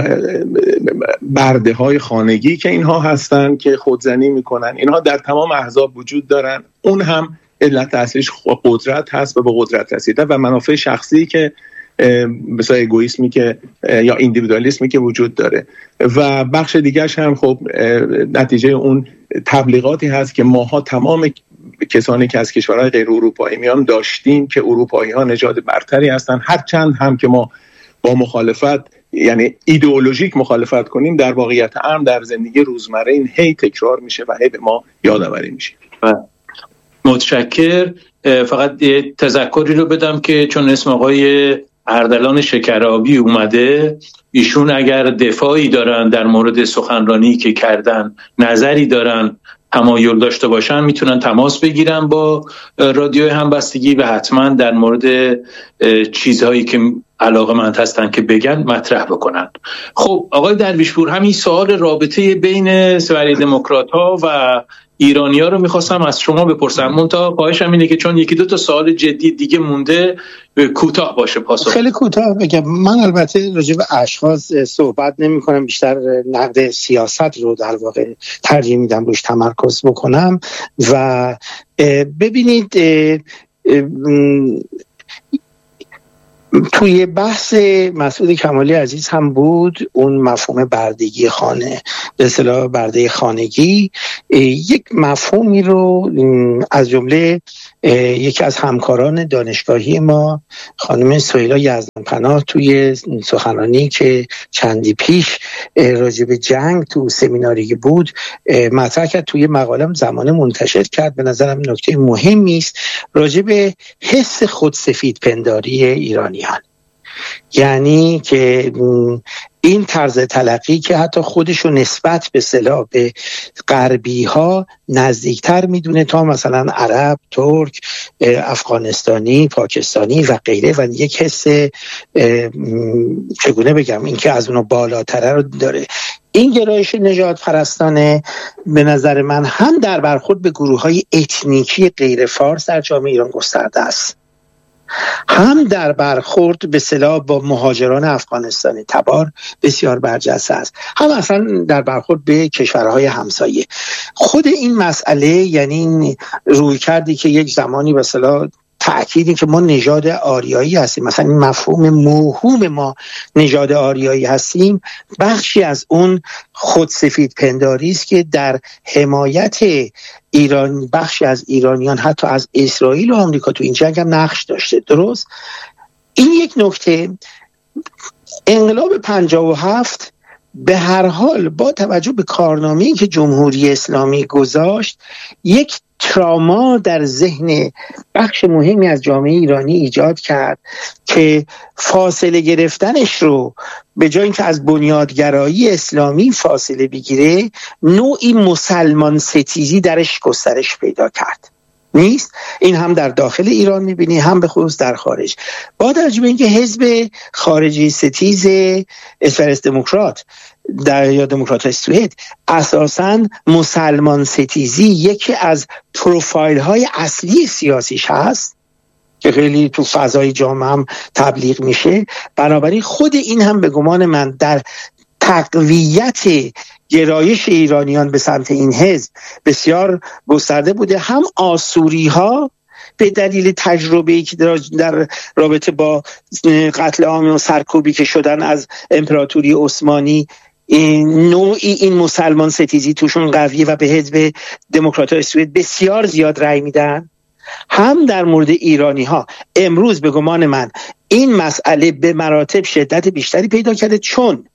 برده های خانگی که اینها هستن که خودزنی میکنن. اینها در تمام احزاب وجود دارن. اون هم علت اصلیش قدرت هست و به قدرت رسیدن و منافع شخصی که مثلا ایگوئیسمی که یا ایندیویدوالیسمی که وجود داره. و بخش دیگرش هم خب نتیجه اون تبلیغاتی هست که ماها تمام کسانی که از کشورهای غیر اروپایی میان داشتیم که اروپایی ها نژاد برتری هستن، هرچند هم که ما با مخالفت یعنی ایدئولوژیک مخالفت کنیم، در واقعیت هم در زندگی روزمره این هی تکرار میشه و هی به ما یادآوری میشه. متشکر. فقط یه تذکری رو بدم که چون اسم آقای اردلان شکرابی اومده، ایشون اگر دفاعی دارن در مورد سخنرانی که کردن، نظری دارن، تمایل داشته باشن، میتونن تماس بگیرن با رادیو همبستگی و حتما در مورد چیزهایی که علاقه‌مند هستن که بگن مطرح بکنن. خب آقای درویشپور، همین سوال رابطه بین سوری دموکرات‌ها و ایرانی‌ها رو می‌خواستم از شما بپرسم. منتها خواهشم اینه که چون یکی دو تا سوال جدی دیگه مونده کوتاه باشه پاسخ. خیلی کوتاه بگم. من البته راجع به اشخاص صحبت نمی‌کنم، بیشتر نقد سیاست رو در واقع ترجیح میدم روش تمرکز بکنم. و ببینید توی بحث مسعود کمالی عزیز هم بود اون مفهوم بردگی خانه، به اصطلاح برده خانگی، یک مفهومی رو از جمله یکی از همکاران دانشگاهی ما خانم سهیلا یزدانپناه توی سخنرانی که چندی پیش راجع به جنگ تو سمیناری بود مطرح کرد، توی مقالم زمانه منتشر کرد. به نظرم نکته مهمی است راجع به حس خودسفید پنداری ایرانیان، یعنی که این طرز تلقی که حتی خودشو نسبت به اصطلاح به غربی ها نزدیکتر میدونه تا مثلا عرب، ترک، افغانستانی، پاکستانی و غیره، و یک حس چگونه بگم این که از اونو بالاتره رو داره. این گرایش نژاد پرستانه به نظر من هم در برخورد به گروه‌های اتنیکی غیر فارس در جامعه ایران گسترده است، هم در برخورد به اصطلاح با مهاجران افغانستانی تبار بسیار برجسته است، هم اصلا در برخورد به کشورهای همسایه. خود این مسئله یعنی این روی کردی که یک زمانی به اصطلاح تأکیدی که ما نژاد آریایی هستیم، مثلا این مفهوم موهوم ما نژاد آریایی هستیم، بخشی از اون خودسفید پنداری است که در حمایت ایران بخشی از ایرانیان حتی از اسرائیل و آمریکا تو این جنگ هم نقش داشته. درست؟ این یک نکته. انقلاب پنجاه و هفت به هر حال با توجه به کارنامه‌ای که جمهوری اسلامی گذاشت یک تراما در ذهن بخش مهمی از جامعه ایرانی ایجاد کرد که فاصله گرفتنش رو به جای اینکه از بنیادگرایی اسلامی فاصله بگیره، نوعی مسلمان ستیزی درش گسترش پیدا کرد. نیست. این هم در داخل ایران میبینی، هم به خصوص در خارج. با توجه به اینکه حزب خارجی ستیز اسفرس دموکرات در یا دموکرات سوئد اساساً مسلمان ستیزی یکی از پروفایل های اصلی سیاسیش هست که خیلی تو فضای جامعه هم تبلیغ میشه، بنابراین خود این هم به گمان من در تقویت گرایش ایرانیان به سمت این حزب بسیار گسترده بوده. هم آسوری ها به دلیل تجربه‌ای که در رابطه با قتل عام و سرکوبی که شدن از امپراتوری عثمانی، این نوعی این مسلمان ستیزی توشون قویه و به حزب دموکرات‌های سوئد بسیار زیاد رأی میدن. هم در مورد ایرانی ها امروز به گمان من این مسئله به مراتب شدت بیشتری پیدا کرده، چون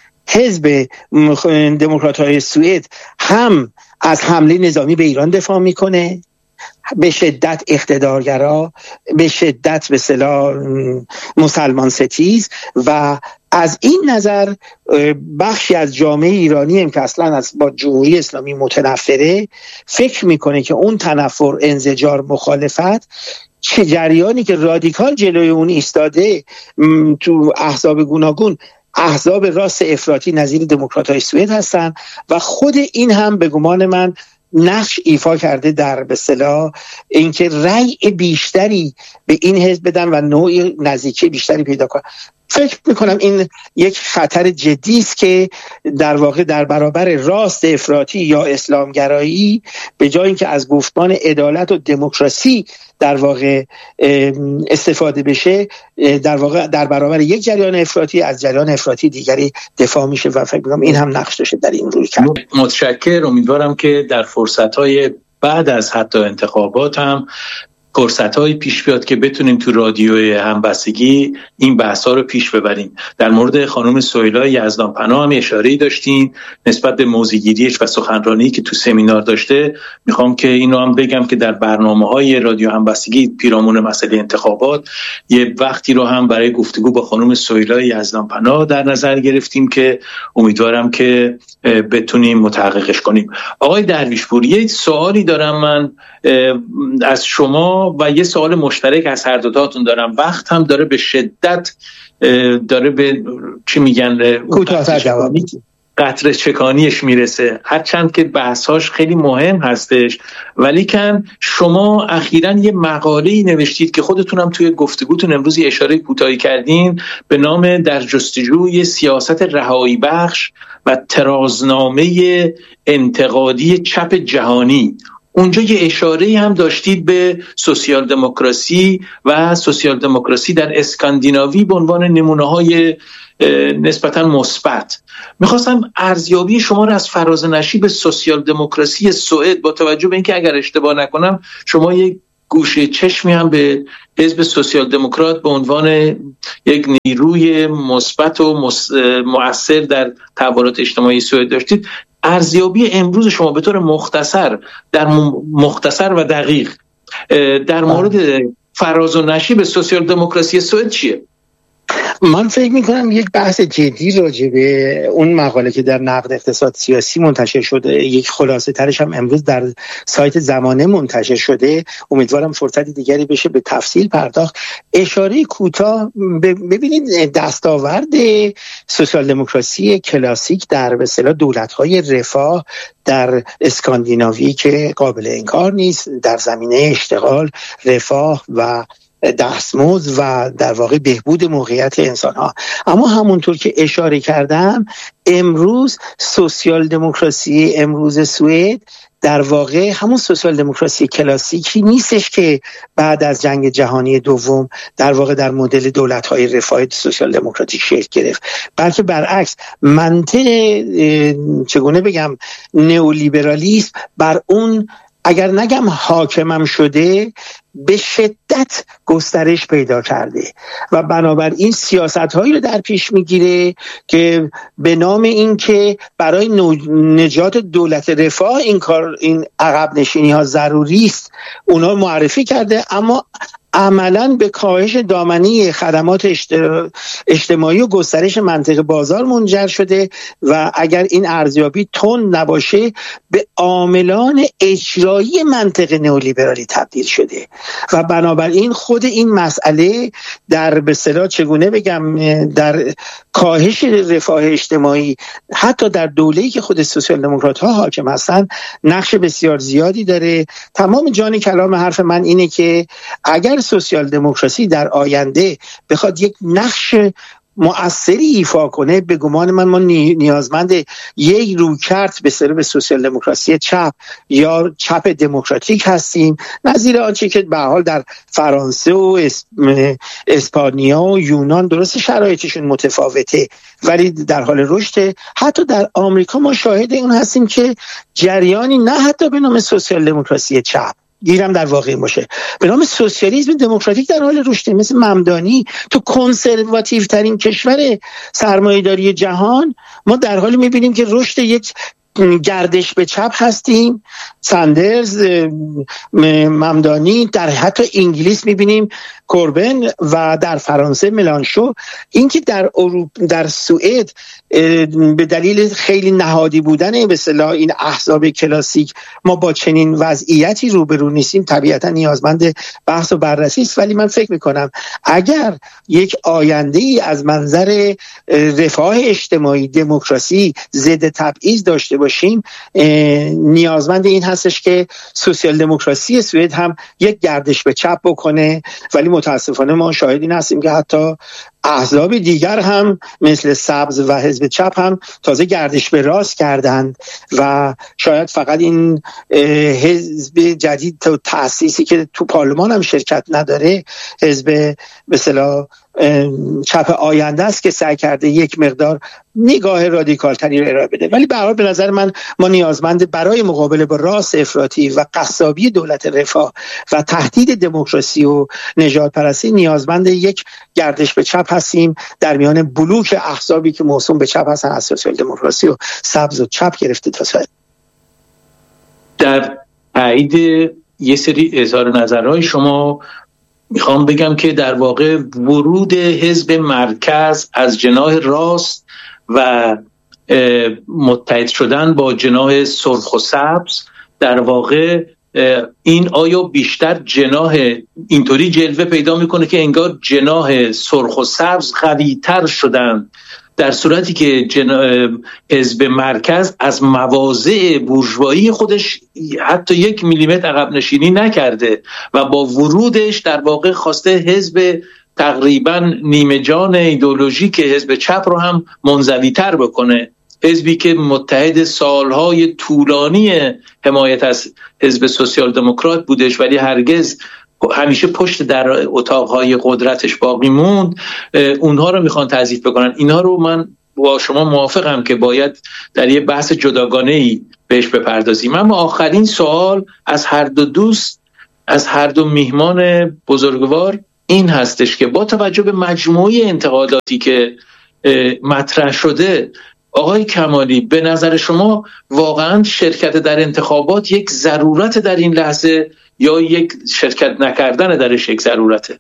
حزب دموکرات‌های سوئد هم از حمله نظامی به ایران دفاع میکنه، به شدت اقتدارگرا، به شدت به اصطلاح مسلمان ستیز، و از این نظر بخشی از جامعه ایرانی هم که اصلا از با جمهوری اسلامی متنفره فکر میکنه که اون تنفر، انزجار، مخالفت چه جریانی که رادیکال جلوی اون ایستاده تو احزاب گوناگون، احزاب راست افراطی نظیر دموکرات‌های سوئد هستن و خود این هم به گمان من نقش ایفا کرده در به اصطلاح اینکه رأی بیشتری به این حزب بدن و نوع نزدیکی بیشتری پیدا کنن. فکر میکنم این یک خطر جدی است که در واقع در برابر راست افراطی یا اسلامگرایی به جای اینکه از گفتمان عدالت و دموکراسی در واقع استفاده بشه، در واقع در برابر یک جریان افراطی از جریان افراطی دیگری دفاع میشه و فکر میکنم این هم نقش داشته در این روی کرد. متشکرم. امیدوارم که در فرصت‌های بعد از حتی انتخابات هم فرصت‌های پیش بیاد که بتونیم تو رادیوی همبستگی این بحث‌ها رو پیش ببریم. در مورد خانم سهیلا یزدانپناه هم اشاره‌ای داشتین نسبت به موضع‌گیریش و سخنرانی که تو سمینار داشته. میخوام که اینو هم بگم که در برنامه‌های رادیو همبستگی پیرامون مسئله انتخابات یه وقتی رو هم برای گفتگو با خانم سهیلا یزدانپناه در نظر گرفتیم که امیدوارم که بتونیم متحققش کنیم. آقای درویشپور، یه سوالی دارم من از شما و یه سوال مشترک از هر دوتاتون دارم. وقت هم داره به شدت داره به چی میگن قطره چکانیش میرسه، هرچند که بحثاش خیلی مهم هستش، ولی کن شما اخیراً یه مقاله‌ای نوشتید که خودتونم توی گفتگوتون امروز اشاره کوتاهی کردین به نام در جستجوی سیاست رهایی بخش و ترازنامه انتقادی چپ جهانی. اونجا یه اشاره‌ای هم داشتید به سوسیال دموکراسی و سوسیال دموکراسی در اسکاندیناوی به عنوان نمونه‌های نسبتاً مثبت. میخواستم ارزیابی شما رو از فراز نشیب سوسیال دموکراسی سوئد با توجه به اینکه اگر اشتباه نکنم شما یک گوشه چشمی هم به حزب سوسیال دموکرات به عنوان یک نیروی مثبت و مؤثر در تحولات اجتماعی سوئد داشتید. ارزیابی امروز شما به طور مختصر در مختصر و دقیق در مورد فراز و نشیب سوسیال دموکراسی سوئد چیه؟ من فکر میکنم یک بحث جدی راجع به اون مقاله که در نقد اقتصاد سیاسی منتشر شده، یک خلاصه ترش هم امروز در سایت زمانه منتشر شده، امیدوارم فرصتی دیگری بشه به تفصیل پرداخت. اشاره کوتاه ببینید، دستاورد سوسیال دموکراسی کلاسیک در به اصطلاح دولت‌های رفاه در اسکاندیناوی که قابل انکار نیست در زمینه اشتغال، رفاه و دستمزد و در واقع بهبود موقعیت انسان‌ها. اما همونطور که اشاره کردم امروز سوسیال دموکراسی امروز سوئد در واقع همون سوسیال دموکراسی کلاسیکی نیستش که بعد از جنگ جهانی دوم در واقع در مدل دولت‌های رفاه سوسیال دموکراتیک شکل گرفت، بلکه برعکس منطق چگونه بگم نئولیبرالیسم بر اون اگر نگم حاکمم شده به شدت گسترش پیدا کرده و بنابراین سیاست‌هایی رو در پیش میگیره که به نام این که برای نجات دولت رفاه این کار این عقب نشینی ها ضروری است اونا معرفی کرده، اما عملاً به کاهش دامنی خدمات اجتماعی و گسترش منطقه بازار منجر شده و اگر این ارزیابی تند نباشه به عاملان اجرایی منطقه نئولیبرالی تبدیل شده و بنابراین خود این مسئله در به اصطلاح چگونه بگم در کاهش رفاه اجتماعی حتی در دوله‌ای که خود سوسیال دموکرات ها حاکم هستن نقش بسیار زیادی داره. تمام جان کلام حرف من اینه که اگر سوسیال دموکراسی در آینده بخواد یک نقش مؤثری ایفا کنه، به گمان من ما نیازمند یک رویکرد به سر به سوسیال دموکراسی چپ یا چپ دموکراتیک هستیم، نظیر آنچه که به حال در فرانسه و اسپانیا و یونان درست شرایطشون متفاوته ولی در حال رشد. حتی در آمریکا ما شاهد این هستیم که جریانی نه حتی به نام سوسیال دموکراسی چپ گیرم در واقع باشه، به نام سوسیالیسم دموکراتیک در حال رشد، مثل ممدانی تو کنسرواتیو ترین کشور سرمایه‌داری جهان ما در حالی می‌بینیم که رشد یک گردش به چپ هستیم. ساندرز، ممدانی، در حتی انگلیس می‌بینیم کوربن و در فرانسه ملانشو. اینکه در اروپا در سوئد به دلیل خیلی نهادی بودن به اصطلاح این احزاب کلاسیک ما با چنین وضعیتی روبرو نیستیم طبیعتا نیازمند بحث و بررسی است، ولی من فکر میکنم اگر یک آینده ای از منظر رفاه اجتماعی دموکراسی ضد تبعیض داشته باشیم نیازمند این هستش که سوسیال دموکراسی سوئد هم یک گردش به چپ بکنه، ولی متاسفانه ما شاهد این هستیم که حتی احزاب دیگر هم مثل سبز و حزب چپ هم تازه گردش به راست کردند و شاید فقط این حزب جدید تو تأسیسی که تو پارلمان هم شرکت نداره، حزب به اصطلاح چپ آینده است که سعی کرده یک مقدار نگاه رادیکال تری رو ارائه بده. ولی به هر حال به نظر من ما نیازمند برای مقابله با راست افراطی و قصابی دولت رفاه و تهدید دموکراسی و نژاد پرستی نیازمند یک گردش به چپ هستیم در میان بلوک احزابی که موسوم به چپ هستن، از سوسیال دموکراسی و سبز و چپ گرفته تا سایر. در تایید یه سری اظهار نظرهای شما میخوام بگم که در واقع ورود حزب مرکز از جناح راست و متحد شدن با جناح سرخ و سبز در واقع این آیا بیشتر جناح اینطوری جلوه پیدا میکنه که انگار جناح سرخ و سبز قوی‌تر شدن، در صورتی که جنا... حزب مرکز از مواضع بورژوایی خودش حتی یک میلیمتر عقب نشینی نکرده و با ورودش در واقع خواسته حزب تقریبا نیمه جان ایدئولوژیک حزب چپ رو هم منزوی‌تر بکنه، حزبی که متحد سالهای طولانی حمایت از حزب سوسیال دموکرات بودش ولی هرگز همیشه پشت در اتاقهای قدرتش باقی موند، اونها رو میخوان تضعیف بکنن. اینها رو من با شما موافقم که باید در یه بحث جداگانه‌ای بهش بپردازیم. اما آخرین سوال از هر دو دوست، از هر دو میهمان بزرگوار این هستش که با توجه به مجموعه انتقاداتی که مطرح شده، آقای کمالی به نظر شما واقعا شرکت در انتخابات یک ضرورت در این لحظه یا یک شرکت نکردن درش یک ضرورته؟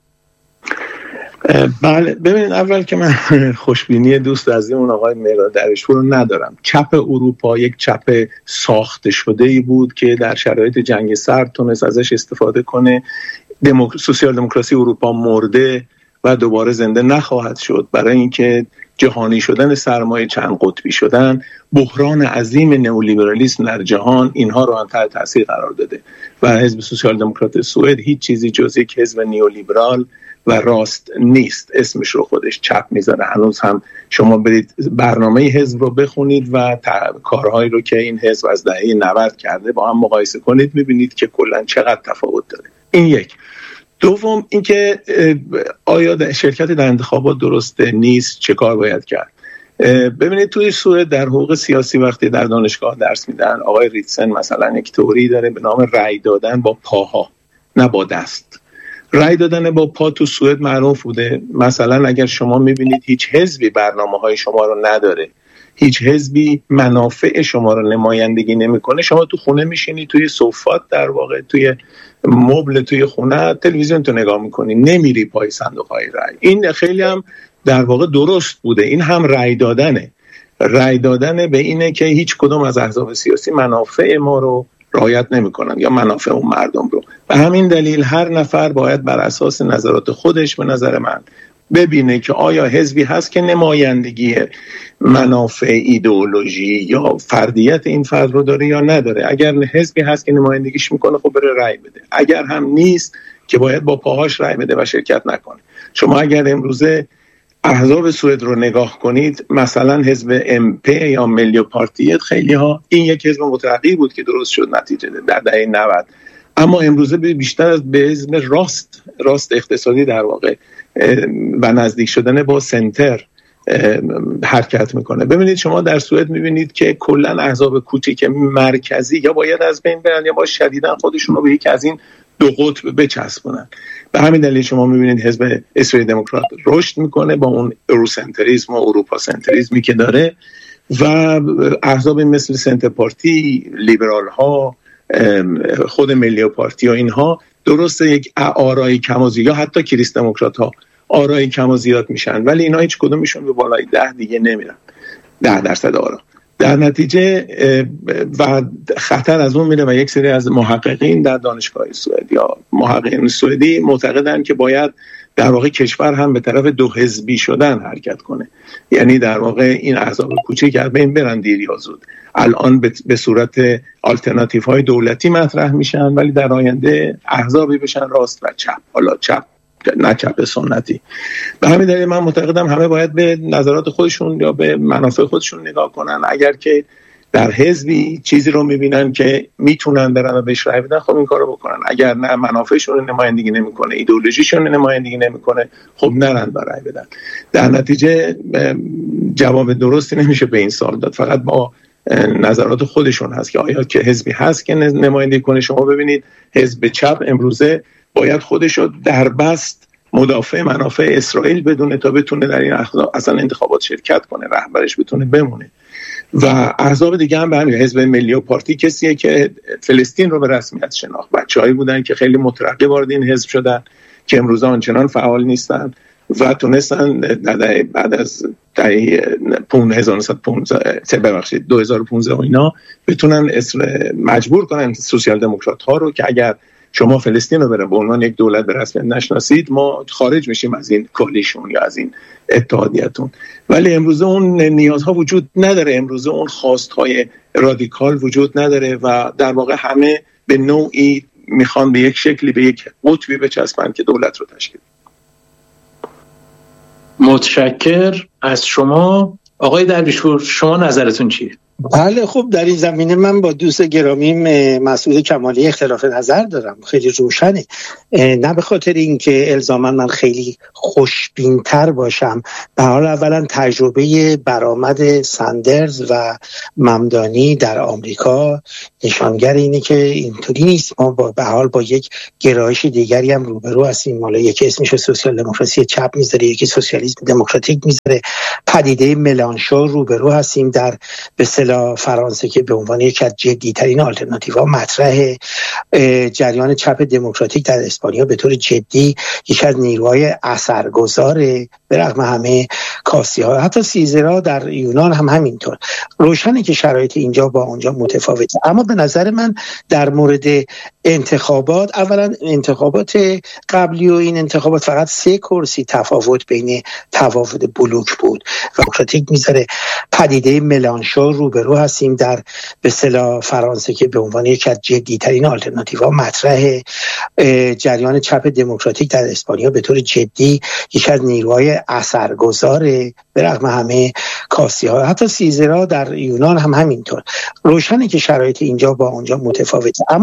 بله، ببینید اول که من خوشبینی دوست از اون آقای مهراد درشپور رو ندارم. چپ اروپا یک چپ ساخته شده ای بود که در شرایط جنگ سرد تونست ازش استفاده کنه. دموک... سوسیال دموکراسی اروپا مرده و دوباره زنده نخواهد شد. برای اینکه جهانی شدن سرمایه چند قطبی شدن، بحران عظیم نئولیبرالیسم در جهان اینها رو تحت تاثیر قرار داده و حزب سوسیال دموکرات سوئد هیچ چیزی جز یک حزب نئولیبرال و راست نیست. اسمش رو خودش چپ میذاره. هنوز هم شما برید برنامه حزب رو بخونید و کارهایی رو که این حزب از دهه نود کرده با هم مقایسه کنید، میبینید که کلا چقدر تفاوت داره. این یک. دوم اینکه آیا شرکت در انتخابات درسته نیست، چه کار باید کرد؟ ببینید توی سوئد در حقوق سیاسی وقتی در دانشگاه درس میدن، آقای ریتسن مثلا یک تئوری داره به نام رأی دادن با پاها نه با دست. رأی دادن با پا تو سوئد معروف بوده. مثلا اگر شما میبینید هیچ حزبی برنامه‌های شما رو نداره هیچ حزبی منافع شما رو نمایندگی نمیکنه، شما تو خونه میشینی، توی صفات در واقع توی مبل توی خونه تلویزیون تو نگاه میکنی، نمیری پای صندوق های رای. این خیلی هم در واقع درست بوده. این هم رای دادنه، رای دادن به اینه که هیچ کدوم از احزاب سیاسی منافع ما رو رعایت نمیکنن یا منافع اون مردم رو. به همین دلیل هر نفر باید بر اساس نظرات خودش به نظر من ببینه که آیا حزبی هست که نمایندگی منافع ایدئولوژی یا فردیت این فرد رو داره یا نداره. اگر حزبی هست که نمایندگیش میکنه خب بره رای بده، اگر هم نیست که باید با پاهاش رای بده و شرکت نکنه. شما اگر امروزه احزاب سوئد رو نگاه کنید، مثلا حزب ام پی یا ملی پارتی، خیلی ها این یک حزب مترقی بود که درست شد نتیجه در دهه نود، اما امروزه بیشتر از به حزب راست راست اقتصادی در واقع و نزدیک شدن با سنتر حرکت میکنه. ببینید شما در سوئد میبینید که کلا احزاب کوچیک مرکزی یا باید از بین برن یا با شدیداً خودشون رو به یک از این دو قطب بچسبونن. به همین دلیل شما میبینید حزب اسرائیل دموکرات رشد میکنه با اون اروسنتریسم و اروپا سنتریسمی که داره، و احزاب مثل سنتر پارتی، لیبرال ها، خود ملی پارتی و اینها درسته یک آرای کم و زیاد، حتی کریست دموکرات ها آرای کم و زیاد میشن، ولی اینا هیچ کدومشون به بالای ده دیگه نمیرن، ده درصد آرا. در نتیجه و خطر از اون میره و یک سری از محققین در دانشگاه سوئد یا محققین سوئدی معتقدن که باید در واقع کشور هم به طرف دو حزبی شدن حرکت کنه، یعنی در واقع این احزاب کوچیک از بین برن دیر یا زود. الان به صورت آلترناتیو های دولتی مطرح میشن، ولی در آینده احزابی بشن راست و چپ، حالا چپ نه چپ سنتی. به همین دلیل من معتقدم همه باید به نظرات خودشون یا به منافع خودشون نگاه کنن. اگر که در حزبی چیزی رو میبینن که میتونن برن و بهش رای بدن، خب این کارو بکنن. اگر نه منافعشون رو نمایندگی نمیکنه، ایدئولوژیشون رو نمایندگی نمیکنه، خب نرن و رای بدن. در نتیجه جواب درستی نمیشه به این سوال داد، فقط با نظرات خودشون هست که آیا که حزبی هست که نمایندگی کنه. شما ببینید حزب چپ امروزه باید خودش رو در بست مدافع منافع اسرائیل بدونه تا بتونه در این اصلا انتخابات شرکت کنه، رهبرش بتونه بمونه. و احزاب دیگه هم به همین، حزب ملی و پارتی کسیه که فلسطین رو به رسمیت شناخت. بچه‌هایی بودن که خیلی مترقی وارد این حزب شدن که امروز آنچنان فعال نیستن و تونستن بعد از دهه هزار و نهصد و پانزده ببخشید دو هزار و پانزده و اینا بتونن مجبور کنن سوسیال دموکرات ها رو که اگر شما فلسطین رو به عنوان یک دولت به رسمیت نشناسید، ما خارج میشیم از این کالیشون یا از این اتحادیتون. ولی امروزه اون نیازها وجود نداره، امروزه اون خواستهای رادیکال وجود نداره و در واقع همه به نوعی میخوان به یک شکلی به یک قطبی بچسبن که دولت رو تشکیل. متشکر از شما. آقای درویشپور، شما نظرتون چیه؟ بله، خب در این زمینه من با دوست گرامی مسعود کمالی اختلاف نظر دارم، خیلی روشنه. نه به خاطر اینکه الزاما من خیلی خوشبین‌تر باشم، به حال اولا تجربه برآمد ساندرز و ممدانی در آمریکا نشانگر اینه که اینطوری نیست. ما با به حال با یک گرایش دیگری هم روبرو هستیم. حالا یکی اسمش سوسیال دموکراسی چپ میذاره، یکی سوسیالیسم دموکراتیک میذاره. پدیده ملانشو روبرو هستیم در به فرانسه که به عنوان یکی از جدی‌ترین آلترناتیوها مطرح. جریان چپ دموکراتیک در اسپانیا به طور جدی یکی از نیروهای اثرگذاره به رغم همه کاستی‌ها. حتی سیزرا در یونان هم همینطور. روشنه که شرایط اینجا با اونجا متفاوته. اما به نظر من در مورد انتخابات، اولا انتخابات قبلی و این انتخابات فقط سه کرسی تفاوت بین تفاوت بلوک بود. دموکراتیک میذاره پدیده ملانشو روبرو هستیم در به اصطلاح فرانسه که به عنوان یکی از جدی‌ترین آلترناتیوها مطرح. جریان چپ دموکراتیک در اسپانیا به طور جدی یکی از نیروهای اثرگذاره به رغم همه کاستی‌ها. حتی سیزرا در یونان هم همینطور. روشنه که شرایط اینجا با اونجا متفاوته. اما